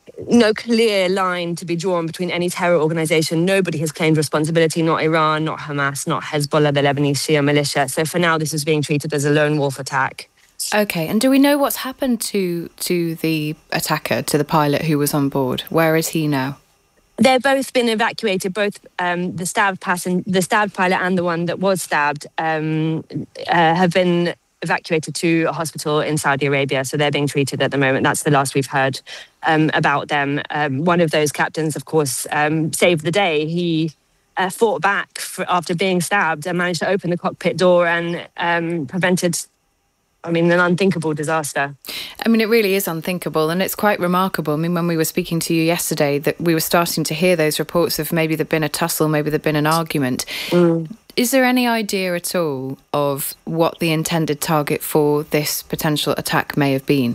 Speaker 18: no clear line to be drawn between any terror organization. Nobody has claimed responsibility, not Iran, not Hamas, not Hezbollah, the Lebanese Shia militia. So for now, this is being treated as a lone wolf attack.
Speaker 11: Okay, and do we know what's happened to to the attacker, to the pilot who was on board? Where is he now?
Speaker 18: They've both been evacuated, both um, the stabbed passen- the stabbed pilot and the one that was stabbed um, uh, have been evacuated to a hospital in Saudi Arabia. So they're being treated at the moment. That's the last we've heard um, about them. Um, one of those captains, of course, um, saved the day. He uh, fought back for, after being stabbed and managed to open the cockpit door and um, prevented, I mean, an unthinkable disaster.
Speaker 11: I mean, it really is unthinkable, and it's quite remarkable. I mean, when we were speaking to you yesterday, that we were starting to hear those reports of maybe there'd been a tussle, maybe there'd been an argument.
Speaker 18: Mm.
Speaker 11: Is there any idea at all of what the intended target for this potential attack may have been?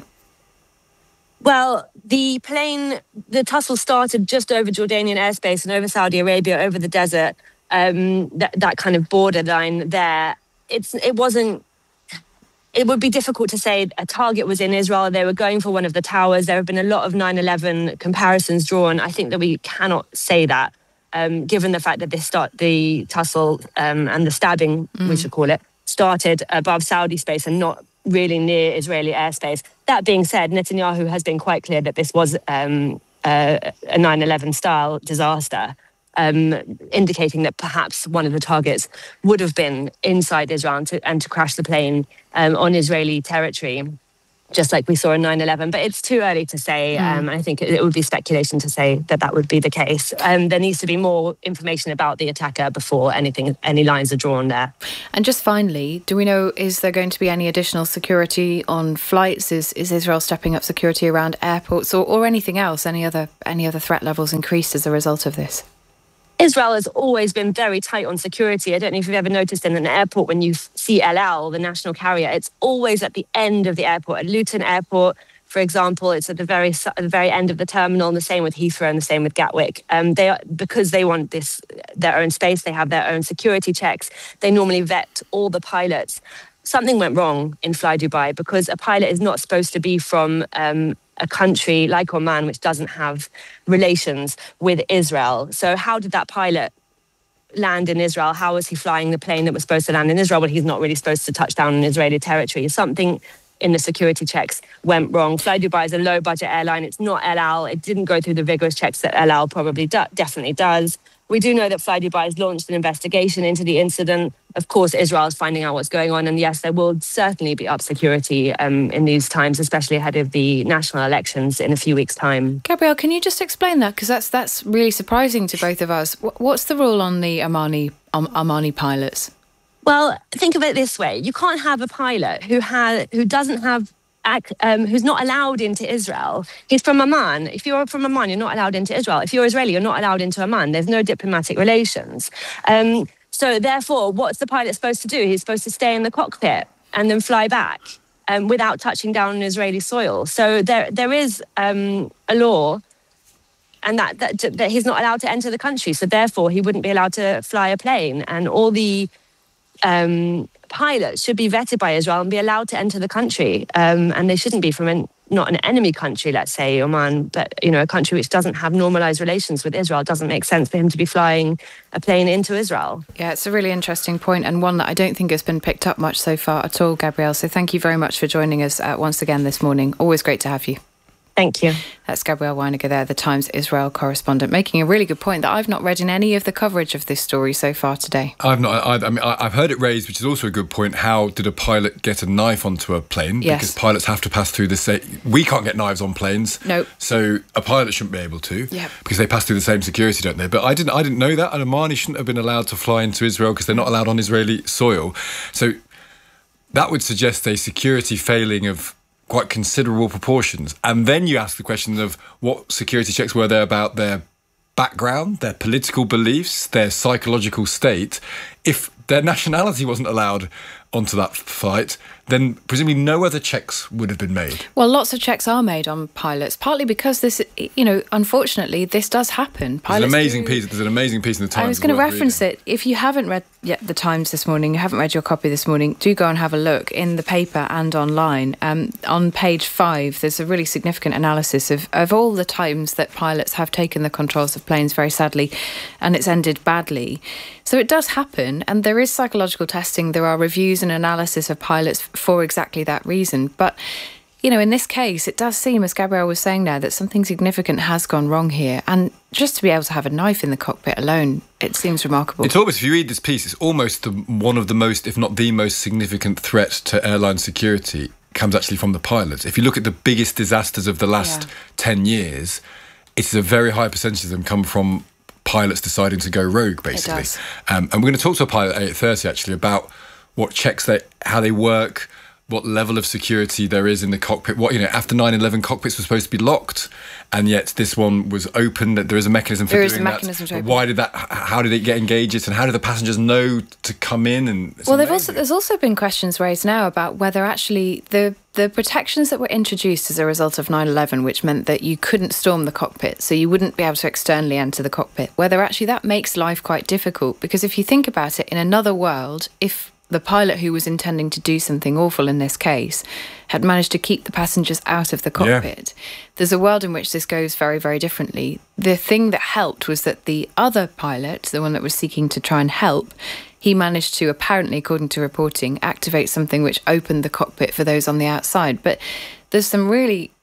Speaker 18: Well, the plane, the tussle started just over Jordanian airspace and over Saudi Arabia, over the desert, um, that, that kind of borderline there. It's It wasn't, it would be difficult to say a target was in Israel. They were going for one of the towers. There have been a lot of nine eleven comparisons drawn. I think that we cannot say that, um, given the fact that this start, the tussle um, and the stabbing, mm. we should call it, started above Saudi space and not really near Israeli airspace. That being said, Netanyahu has been quite clear that this was um, a, a nine eleven style disaster. um, indicating that perhaps one of the targets would have been inside Israel and to, and to crash the plane um, on Israeli territory, just like we saw in nine eleven. But it's too early to say.
Speaker 11: Mm.
Speaker 18: Um, I think it, it would be speculation to say that that would be the case. Um, there needs to be more information about the attacker before anything, any lines are drawn there.
Speaker 11: And just finally, do we know, is there going to be any additional security on flights? Is is Israel stepping up security around airports, or, or anything else? Any other any other threat levels increased as a result of this?
Speaker 18: Israel has always been very tight on security. I don't know if you've ever noticed in an airport when you see El Al, the national carrier, it's always at the end of the airport. At Luton Airport, for example, it's at the very at the very end of the terminal, and the same with Heathrow and the same with Gatwick. Um, they are, because they want this their own space, they have their own security checks. They normally vet all the pilots. Something went wrong in Fly Dubai because a pilot is not supposed to be from um, a country like Oman, which doesn't have relations with Israel. So how did that pilot land in Israel? How was he flying the plane that was supposed to land in Israel? Well, he's not really supposed to touch down in Israeli territory. Something in the security checks went wrong. Fly Dubai is a low-budget airline. It's not El Al. It didn't go through the vigorous checks that El Al probably do- definitely does. We do know that Fly Dubai has launched an investigation into the incident. Of course, Israel is finding out what's going on. And yes, there will certainly be up security um, in these times, especially ahead of the national elections in a few weeks' time.
Speaker 11: Gabrielle, can you just explain that? Because that's that's really surprising to both of us. What's the rule on the Omani, um, Omani pilots?
Speaker 18: Well, think of it this way. You can't have a pilot who has who doesn't have Um, who's not allowed into Israel. He's from Oman. If you're from Oman, you're not allowed into Israel. If you're Israeli, you're not allowed into Oman. There's no diplomatic relations. Um, so therefore, what's the pilot supposed to do? He's supposed to stay in the cockpit and then fly back um, without touching down on Israeli soil. So there, there is um, a law and that, that, that he's not allowed to enter the country. So therefore, he wouldn't be allowed to fly a plane. And all the um, pilots should be vetted by Israel and be allowed to enter the country. Um, and they shouldn't be from an, not an enemy country, let's say Oman, but you know, a country which doesn't have normalized relations with Israel. It doesn't make sense for him to be flying a plane into Israel.
Speaker 11: Yeah, it's a really interesting point, and one that I don't think has been picked up much so far at all, Gabrielle. So thank you very much for joining us uh, once again this morning. Always great to have you.
Speaker 18: Thank you.
Speaker 11: That's Gabrielle Weiniger there, the Times Israel correspondent, making a really good point that I've not read in any of the coverage of this story so far today.
Speaker 12: I've not. I, I mean, I've heard it raised, which is also a good point. How did a pilot get a knife onto a plane?
Speaker 11: Yes.
Speaker 12: Because pilots have to pass through the same. We can't get knives on planes.
Speaker 11: No.
Speaker 12: So a pilot shouldn't be able to.
Speaker 11: Yeah.
Speaker 12: Because they pass through the same security, don't they? But I didn't. I didn't know that. And Omani shouldn't have been allowed to fly into Israel because they're not allowed on Israeli soil. So that would suggest a security failing of quite considerable proportions. And then you ask the question of what security checks were there about their background, their political beliefs, their psychological state. If their nationality wasn't allowed onto that flight, then presumably no other checks would have been made.
Speaker 11: Well, lots of checks are made on pilots, partly because this, you know, unfortunately, this does happen.
Speaker 12: Pilots there's an amazing
Speaker 11: do...
Speaker 12: piece. There's an amazing piece in the Times.
Speaker 11: I was going to reference
Speaker 12: reading.
Speaker 11: it. If you haven't read yet the Times this morning, you haven't read your copy this morning, do go and have a look in the paper and online. Um, on page five, there's a really significant analysis of, of all the times that pilots have taken the controls of planes, very sadly, and it's ended badly. So it does happen, and there is psychological testing. There are reviews and analysis of pilots for exactly that reason. But, you know, in this case, it does seem, as Gabrielle was saying now, that something significant has gone wrong here. And just to be able to have a knife in the cockpit alone, it seems remarkable.
Speaker 12: It's almost, if you read this piece, it's almost the, one of the most, if not the most significant threat to airline security comes actually from the pilots. If you look at the biggest disasters of the last yeah. ten years, it's a very high percentage of them come from pilots deciding to go rogue, basically. Um, and we're going to talk to a pilot at eight thirty, actually, about what checks they, how they work, what level of security there is in the cockpit. What, you know, after nine eleven, cockpits were supposed to be locked, and yet this one was open. That there is a mechanism for
Speaker 11: there
Speaker 12: doing
Speaker 11: is a
Speaker 12: that.
Speaker 11: mechanism to open.
Speaker 12: Why did that? How did it get engaged? And how do the passengers know to come in? And
Speaker 11: well, they've also, there's also been questions raised now about whether actually the the protections that were introduced as a result of nine eleven, which meant that you couldn't storm the cockpit, so you wouldn't be able to externally enter the cockpit, whether actually that makes life quite difficult. Because if you think about it, in another world, if the pilot who was intending to do something awful in this case had managed to keep the passengers out of the cockpit, yeah. there's a world in which this goes very, very differently. The thing that helped was that the other pilot, the one that was seeking to try and help, he managed to, apparently, according to reporting, activate something which opened the cockpit for those on the outside. But there's some really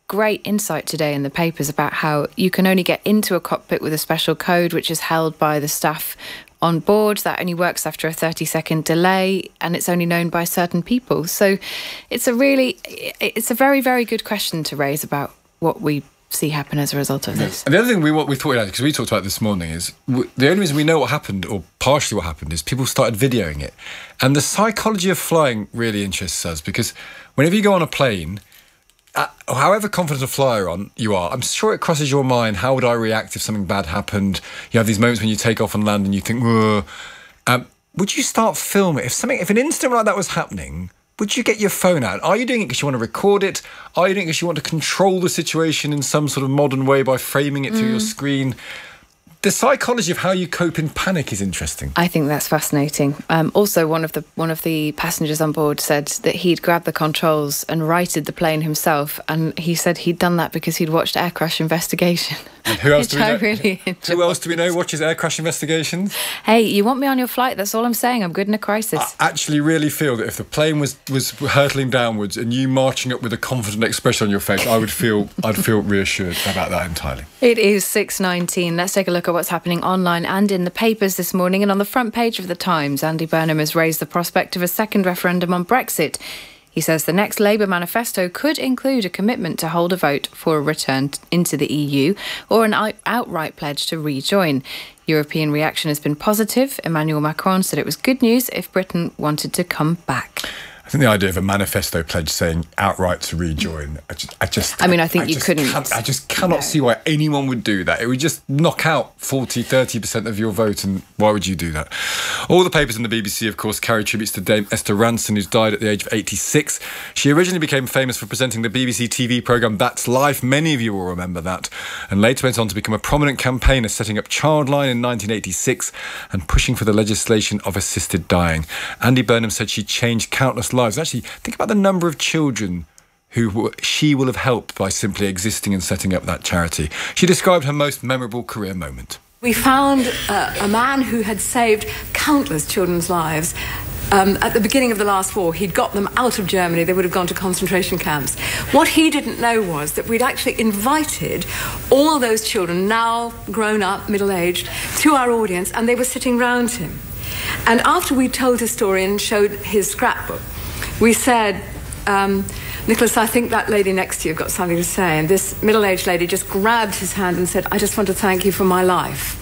Speaker 11: great insight today in the papers about how you can only get into a cockpit with a special code, which is held by the staff on board. That only works after a thirty second delay, and it's only known by certain people. So it's a really, it's a very, very good question to raise about what we see happen as a result of this.
Speaker 12: And the other thing we what we thought about, because we talked about this morning, is w- the only reason we know what happened, or partially what happened, is people started videoing it. And the psychology of flying really interests us, because whenever you go on a plane, uh, however confident a flyer on you are, I'm sure it crosses your mind, how would I react if something bad happened? You have these moments when you take off and land and you think, whoa. Um, would you start filming? If something, if an incident like that was happening, would you get your phone out? Are you doing it because you want to record it? Are you doing it because you want to control the situation in some sort of modern way by framing it through mm. your screen? The psychology of how you cope in panic is interesting.
Speaker 11: I think that's fascinating. Um, also, one of the one of the passengers on board said that he'd grabbed the controls and righted the plane himself, and he said he'd done that because he'd watched Air Crash Investigation.
Speaker 12: And who else do we know?
Speaker 11: Really
Speaker 12: who else do we know watches Air Crash Investigations?
Speaker 11: Hey, you want me on your flight? That's all I'm saying. I'm good in a crisis.
Speaker 12: I actually really feel that if the plane was was hurtling downwards and you marching up with a confident expression on your face, I would feel I'd feel reassured about that entirely.
Speaker 11: It is six nineteen. Let's take a look at what's happening online and in the papers this morning. And on the front page of The Times, Andy Burnham has raised the prospect of a second referendum on Brexit. He says the next Labour manifesto could include a commitment to hold a vote for a return into the E U or an outright pledge to rejoin. European reaction has been positive. Emmanuel Macron said it was good news if Britain wanted to come back.
Speaker 12: I think the idea of a manifesto pledge saying outright to rejoin, I just... I, just,
Speaker 11: I mean, I think
Speaker 12: I
Speaker 11: you couldn't...
Speaker 12: I just cannot no. see why anyone would do that. It would just knock out forty, thirty percent of your vote, and why would you do that? All the papers in the B B C, of course, carry tributes to Dame Esther Rantzen, who's died at the age of eighty-six. She originally became famous for presenting the B B C T V programme That's Life. Many of you will remember that. And later went on to become a prominent campaigner, setting up Childline in nineteen eighty-six and pushing for the legislation of assisted dying. Andy Burnham said she changed countless lives. Actually, think about the number of children who she will have helped by simply existing and setting up that charity. She described her most memorable career moment.
Speaker 19: We found uh, a man who had saved countless children's lives. Um, at the beginning of the last war, he'd got them out of Germany. They would have gone to concentration camps. What he didn't know was that we'd actually invited all those children, now grown up, middle-aged, to our audience, and they were sitting round him. And after we told his story and showed his scrapbook, we said, um, Nicholas, I think that lady next to you got something to say. And this middle-aged lady just grabbed his hand and said, I just want to thank you for my life.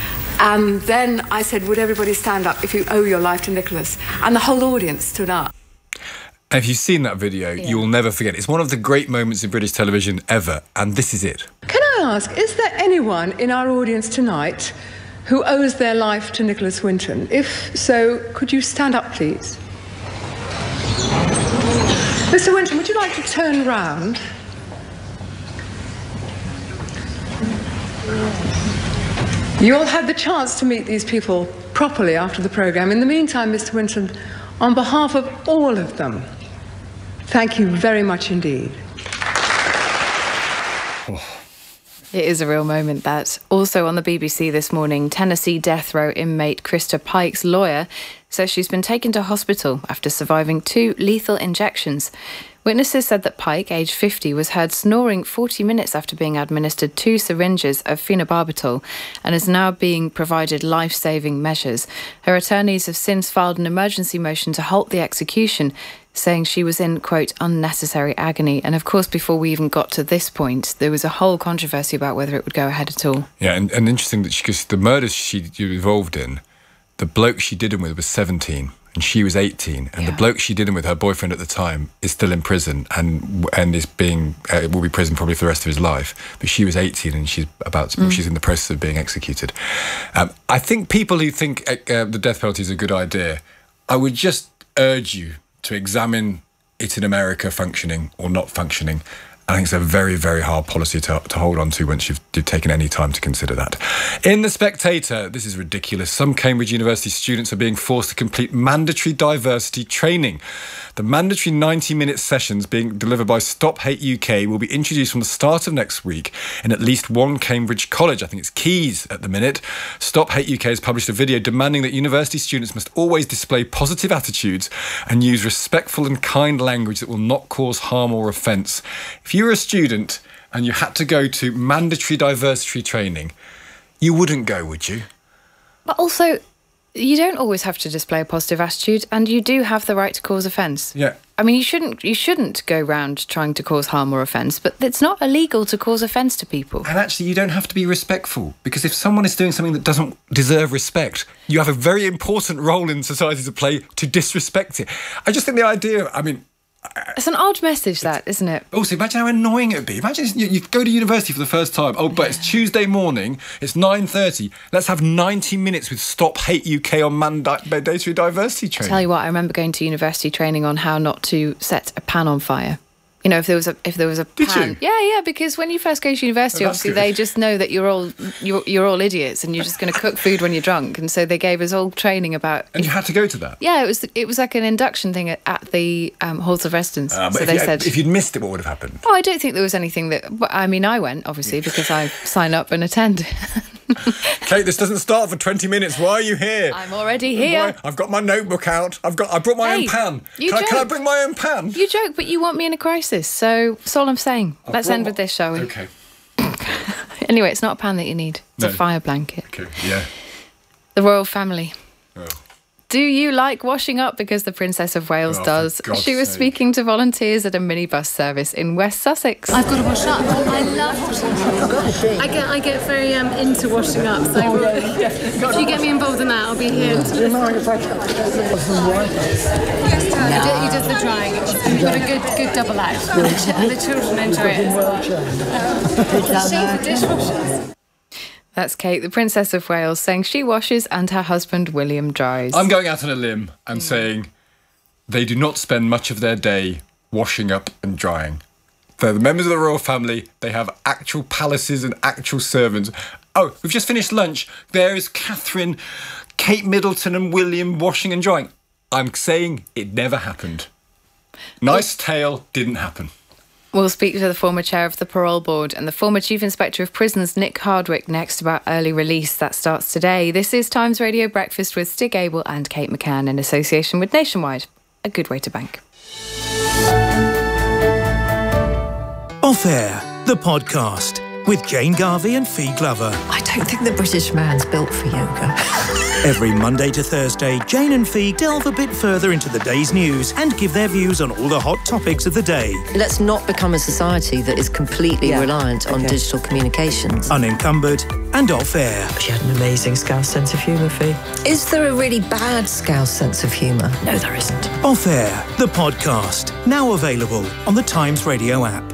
Speaker 19: And then I said, would everybody stand up if you owe your life to Nicholas? And the whole audience stood up.
Speaker 12: And if you've seen that video, yeah. you will never forget. It's one of the great moments in British television ever, and this is it.
Speaker 19: Can I ask, is there anyone in our audience tonight who owes their life to Nicholas Winton? If so, could you stand up, please? Mister Winton, would you like to turn round? You all had the chance to meet these people properly after the programme. In the meantime, Mister Winton, on behalf of all of them, thank you very much indeed.
Speaker 11: It is a real moment, that. Also on the B B C this morning, Tennessee death row inmate Krista Pike's lawyer says she's been taken to hospital after surviving two lethal injections. Witnesses said that Pike, aged fifty, was heard snoring forty minutes after being administered two syringes of phenobarbital and is now being provided life-saving measures. Her attorneys have since filed an emergency motion to halt the execution, saying she was in, quote, unnecessary agony. And of course, before we even got to this point, there was a whole controversy about whether it would go ahead at all.
Speaker 12: Yeah, and, and interesting that she, because the murders she was involved in, the bloke she did them with was seventeen and she was eighteen, and yeah. the bloke she did them with, her boyfriend at the time, is still in prison and and is being uh, will be prison probably for the rest of his life. But she was eighteen and she's about to, mm. she's in the process of being executed. Um, I think people who think uh, the death penalty is a good idea, I would just urge you to examine it in America functioning or not functioning. I think it's a very, very hard policy to, to hold on to once you've you've taken any time to consider that. In The Spectator, this is ridiculous. Some Cambridge University students are being forced to complete mandatory diversity training. The mandatory ninety-minute sessions being delivered by Stop Hate U K will be introduced from the start of next week in at least one Cambridge college. I think it's Keys at the minute. Stop Hate U K has published a video demanding that university students must always display positive attitudes and use respectful and kind language that will not cause harm or offence. If you were a student and you had to go to mandatory diversity training, you wouldn't go, would you?
Speaker 11: But also, you don't always have to display a positive attitude, and you do have the right to cause offence.
Speaker 12: Yeah.
Speaker 11: I mean, you shouldn't you shouldn't go round trying to cause harm or offence, but it's not illegal to cause offence to people.
Speaker 12: And actually, you don't have to be respectful, because if someone is doing something that doesn't deserve respect, you have a very important role in society to play to disrespect it. I just think the idea, I mean...
Speaker 11: It's an odd message, that, isn't it?
Speaker 12: Also, imagine how annoying it would be. Imagine you, you go to university for the first time. Oh, but it's Tuesday morning. It's nine thirty. Let's have ninety minutes with Stop Hate U K on mandatory diversity training.
Speaker 11: I'll tell you what, I remember going to university training on how not to set a pan on fire. You know, if there was a if there was a
Speaker 12: Did
Speaker 11: pan,
Speaker 12: you?
Speaker 11: yeah, yeah, because when you first go to university,
Speaker 12: Oh, that's
Speaker 11: obviously
Speaker 12: good.
Speaker 11: they just know that you're all you're, you're all idiots and you're just going to cook food when you're drunk, and so they gave us all training about.
Speaker 12: And you had to go to that.
Speaker 11: Yeah, it was it was like an induction thing at, at the um, halls of residence.
Speaker 12: Uh, but
Speaker 11: so
Speaker 12: if,
Speaker 11: they
Speaker 12: you,
Speaker 11: said,
Speaker 12: if you'd missed it, what would have happened?
Speaker 11: "Oh, I don't think there was anything that." Well, I mean, I went obviously because I sign up and attend.
Speaker 12: Kate, this doesn't start for twenty minutes. Why are you here?
Speaker 11: I'm already here.
Speaker 12: Why? I've got my notebook out. I've got. I brought my
Speaker 11: Hey,
Speaker 12: own pan.
Speaker 11: you
Speaker 12: Can I, can I
Speaker 11: joke.
Speaker 12: bring my own pan?
Speaker 11: You joke, but you want me in a crisis. So that's all I'm saying.
Speaker 12: I've
Speaker 11: Let's
Speaker 12: brought
Speaker 11: end
Speaker 12: my-
Speaker 11: with this, shall we?
Speaker 12: Okay.
Speaker 11: Anyway, it's not a pan that you need. It's
Speaker 12: No.
Speaker 11: a fire blanket.
Speaker 12: Okay. Yeah.
Speaker 11: The royal family.
Speaker 12: Oh.
Speaker 11: Do you like washing up? Because the Princess of Wales
Speaker 12: Oh, for
Speaker 11: does.
Speaker 12: God's
Speaker 11: She was
Speaker 12: sake.
Speaker 11: speaking to volunteers at a minibus service in West Sussex.
Speaker 20: I've got to wash up. I love washing up. I get, I get very um, into washing up. So if you get me involved in that, I'll be here. To... He, does, he does the drying. We've got a good, good double act. And the, ch- and the children enjoy it as well. Shame for dishwashers.
Speaker 11: That's Kate, the Princess of Wales, saying she washes and her husband William dries.
Speaker 12: I'm going out on a limb and saying they do not spend much of their day washing up and drying. They're the members of the royal family. They have actual palaces and actual servants. Oh, we've just finished lunch. There is Catherine, Kate Middleton and William washing and drying. I'm saying it never happened. Nice tale, didn't happen.
Speaker 11: We'll speak to the former chair of the Parole Board and the former Chief Inspector of Prisons, Nick Hardwick, next about early release. That starts today. This is Times Radio Breakfast with Stig Abel and Kate McCann in association with Nationwide. A good way to bank.
Speaker 21: Off Air, the podcast with Jane Garvey and Fee Glover.
Speaker 22: I don't think the British man's built for yoga.
Speaker 21: Every Monday to Thursday, Jane and Fee delve a bit further into the day's news and give their views on all the hot topics of the day.
Speaker 22: Let's not become a society that is completely
Speaker 21: Yeah.
Speaker 22: reliant on
Speaker 21: Okay.
Speaker 22: digital communications.
Speaker 21: Unencumbered and off air.
Speaker 22: She had an amazing Scouse sense of humour, Fee. Is there a really bad Scouse sense of humour? No, there isn't.
Speaker 21: Off Air, the podcast. Now available on the Times Radio app.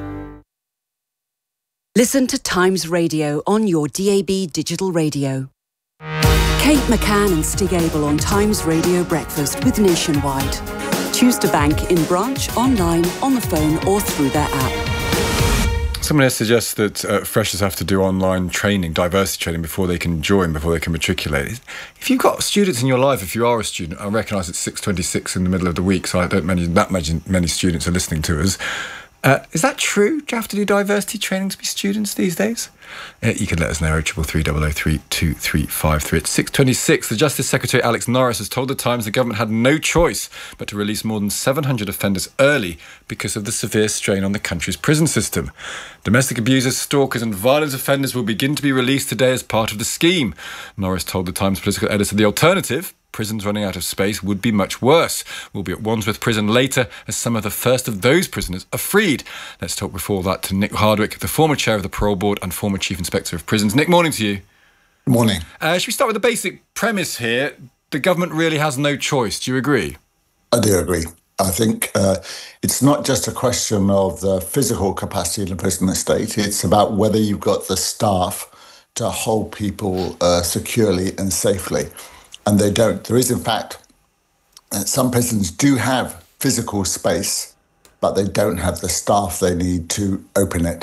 Speaker 23: Listen to Times Radio on your D A B digital radio. Kate McCann and Stig Abel on Times Radio Breakfast with Nationwide. Choose to bank in branch, online, on the phone or through their app.
Speaker 12: Someone else suggests that uh, freshers have to do online training, diversity training, before they can join, before they can matriculate. If you've got students in your life, if you are a student, I recognise it's six twenty-six in the middle of the week, so I don't imagine that many, many students are listening to us. Uh, is that true? Do you have to do diversity training to be students these days? Uh, you can let us know, oh three three double oh three two three five three. It's six twenty-six. The Justice Secretary Alex Norris has told The Times the government had no choice but to release more than seven hundred offenders early because of the severe strain on the country's prison system. Domestic abusers, stalkers and violent offenders will begin to be released today as part of the scheme. Norris told The Times political editor the alternative, prisons running out of space, would be much worse. We'll be at Wandsworth Prison later as some of the first of those prisoners are freed. Let's talk before that to Nick Hardwick, the former chair of the Parole Board and former Chief Inspector of Prisons. Nick, morning to you.
Speaker 24: Morning.
Speaker 12: Uh, should we start with the basic premise here? The government really has no choice. Do you agree?
Speaker 24: I do agree. I think uh, it's not just a question of the physical capacity in the prison estate. It's about whether you've got the staff to hold people uh, securely and safely. And they don't. There is, in fact, uh, some prisons do have physical space, but they don't have the staff they need to open it.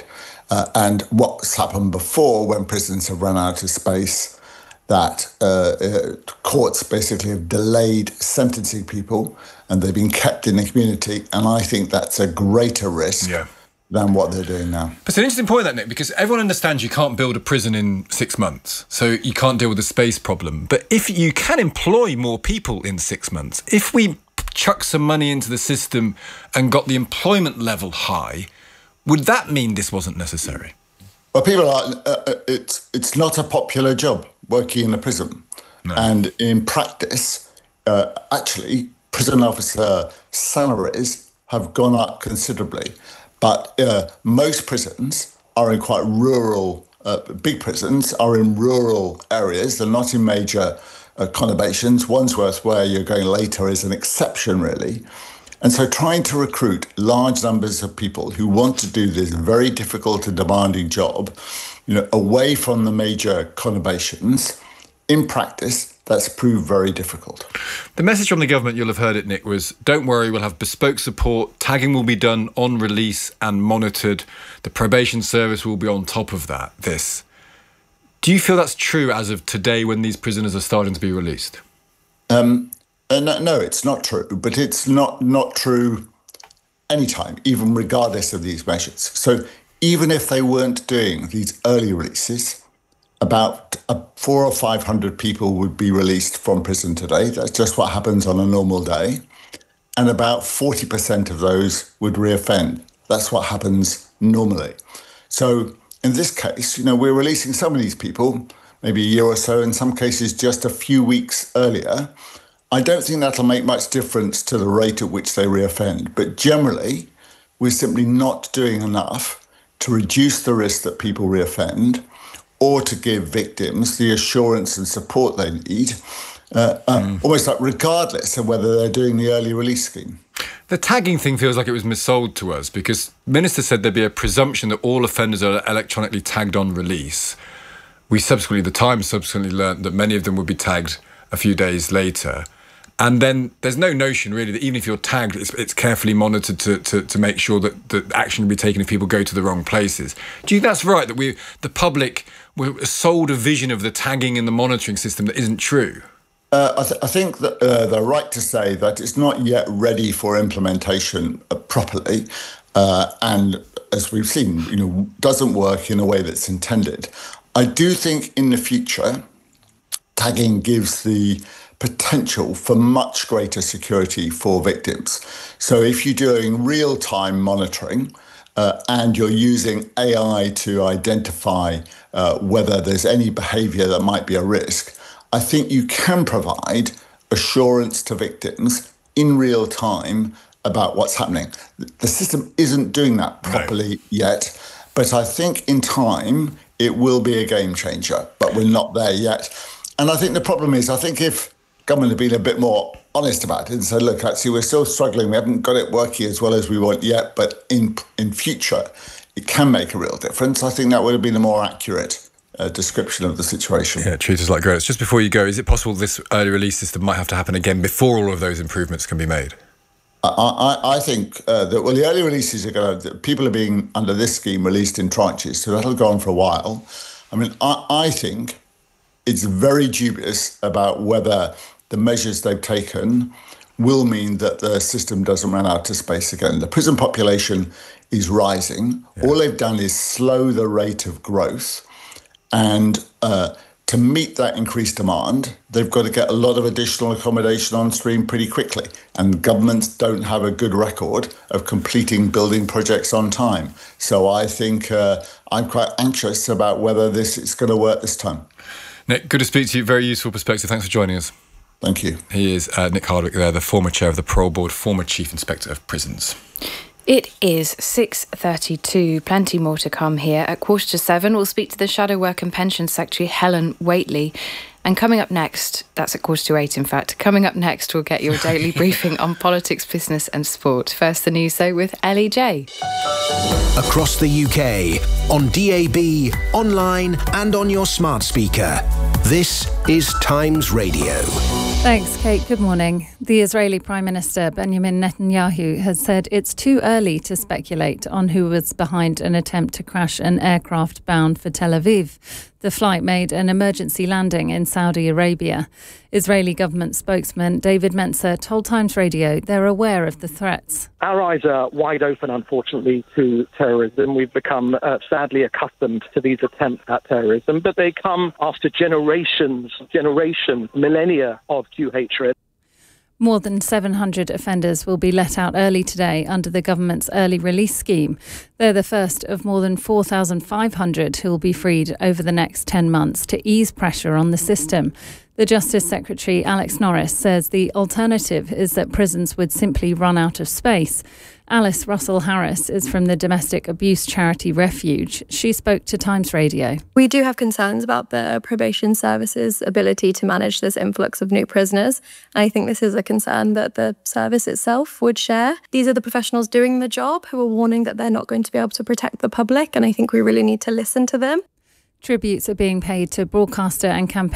Speaker 24: Uh, and what's happened before when prisons have run out of space, that uh, uh, courts basically have delayed sentencing people and they've been kept in the community. And I think that's a greater risk
Speaker 12: yeah.
Speaker 24: than what they're doing now.
Speaker 12: It's an interesting point, that, Nick, because everyone understands you can't build a prison in six months, so you can't deal with the space problem. But if you can employ more people in six months, if we chuck some money into the system and got the employment level high, would that mean this wasn't necessary?
Speaker 24: Well, people are, uh, it's, it's not a popular job working in a prison.
Speaker 12: No.
Speaker 24: And in practice, uh, actually, prison officer salaries have gone up considerably. But uh, most prisons are in quite rural, uh, big prisons are in rural areas. They're not in major uh, conurbations. Wandsworth, where you're going later, is an exception, really. And so trying to recruit large numbers of people who want to do this very difficult and demanding job, you know, away from the major conurbations, in practice, that's proved very difficult.
Speaker 12: The message from the government, you'll have heard it, Nick, was don't worry, we'll have bespoke support. Tagging will be done on release and monitored. The probation service will be on top of that, this. Do you feel that's true as of today when these prisoners are starting to be released?
Speaker 24: Um, uh, no, no, it's not true, but it's not, not true anytime, even regardless of these measures. So even if they weren't doing these early releases, about uh, four or five hundred people would be released from prison today. That's just what happens on a normal day. And about forty percent of those would reoffend. That's what happens normally. So in this case, you know, we're releasing some of these people, maybe a year or so, in some cases just a few weeks earlier. I don't think that'll make much difference to the rate at which they reoffend. But generally, we're simply not doing enough to reduce the risk that people reoffend, or to give victims the assurance and support they need, uh, uh, mm. almost like regardless of whether they're doing the early release scheme.
Speaker 12: The tagging thing feels like it was missold to us, because Minister said there'd be a presumption that all offenders are electronically tagged on release. We subsequently, the Times subsequently learnt that many of them would be tagged a few days later. And then there's no notion, really, that even if you're tagged, it's, it's carefully monitored to, to, to make sure that, that action can be taken if people go to the wrong places. Do you think that's right, that we, the public, were sold a vision of the tagging and the monitoring system that isn't true?
Speaker 24: Uh, I, th- I think that uh, they're right to say that it's not yet ready for implementation uh, properly. Uh, and as we've seen, you know, doesn't work in a way that's intended. I do think in the future, tagging gives the potential for much greater security for victims. So if you're doing real-time monitoring uh, and you're using A I to identify uh, whether there's any behaviour that might be a risk, I think you can provide assurance to victims in real time about what's happening. The system isn't doing that properly right. yet, but I think in time it will be a game changer, but we're not there yet. And I think the problem is, I think if government had been a bit more honest about it and said, look, actually, we're still struggling. We haven't got it working as well as we want yet, but in in future, it can make a real difference. I think that would have been a more accurate uh, description of the situation.
Speaker 12: Yeah, truth is like gross. Just before you go, is it possible this early release system might have to happen again before all of those improvements can be made?
Speaker 24: I, I, I think uh, that, well, the early releases are going to, people are being, under this scheme, released in tranches, so that'll go on for a while. I mean, I, I think it's very dubious about whether the measures they've taken will mean that the system doesn't run out of space again. The prison population is rising. Yeah. All they've done is slow the rate of growth. And uh, to meet that increased demand, they've got to get a lot of additional accommodation on stream pretty quickly. And governments don't have a good record of completing building projects on time. So I think uh, I'm quite anxious about whether this is going to work this time.
Speaker 12: Nick, good to speak to you. Very useful perspective. Thanks for joining us.
Speaker 24: Thank you.
Speaker 12: He is uh, Nick Hardwick there, the former chair of the Parole Board, former chief inspector of prisons.
Speaker 11: It is six thirty-two. Plenty more to come here. At quarter to seven, we'll speak to the Shadow Work and Pensions Secretary, Helen Whately. And coming up next, that's at quarter to eight, in fact, coming up next, we'll get your daily briefing on politics, business and sport. First, the news, though, with Ellie J.
Speaker 8: Across the U K, on D A B, online and on your smart speaker. This is Times Radio.
Speaker 13: Thanks, Kate. Good morning. The Israeli Prime Minister Benjamin Netanyahu has said it's too early to speculate on who was behind an attempt to crash an aircraft bound for Tel Aviv. The flight made an emergency landing in Saudi Arabia. Israeli government spokesman David Mencer told Times Radio they're aware of the threats.
Speaker 2: Our eyes are wide open, unfortunately, to terrorism. We've become uh, sadly accustomed to these attempts at terrorism, but they come after generations, generations, millennia of Jew hatred.
Speaker 13: More than seven hundred offenders will be let out early today under the government's early release scheme. They're the first of more than four thousand five hundred who will be freed over the next ten months to ease pressure on the system. The Justice Secretary, Alex Norris, says the alternative is that prisons would simply run out of space. Alice Russell-Harris is from the domestic abuse charity Refuge. She spoke to Times Radio.
Speaker 9: We do have concerns about the probation service's ability to manage this influx of new prisoners. And I think this is a concern that the service itself would share. These are the professionals doing the job who are warning that they're not going to be able to protect the public, and I think we really need to listen to them.
Speaker 13: Tributes are being paid to broadcaster and campaign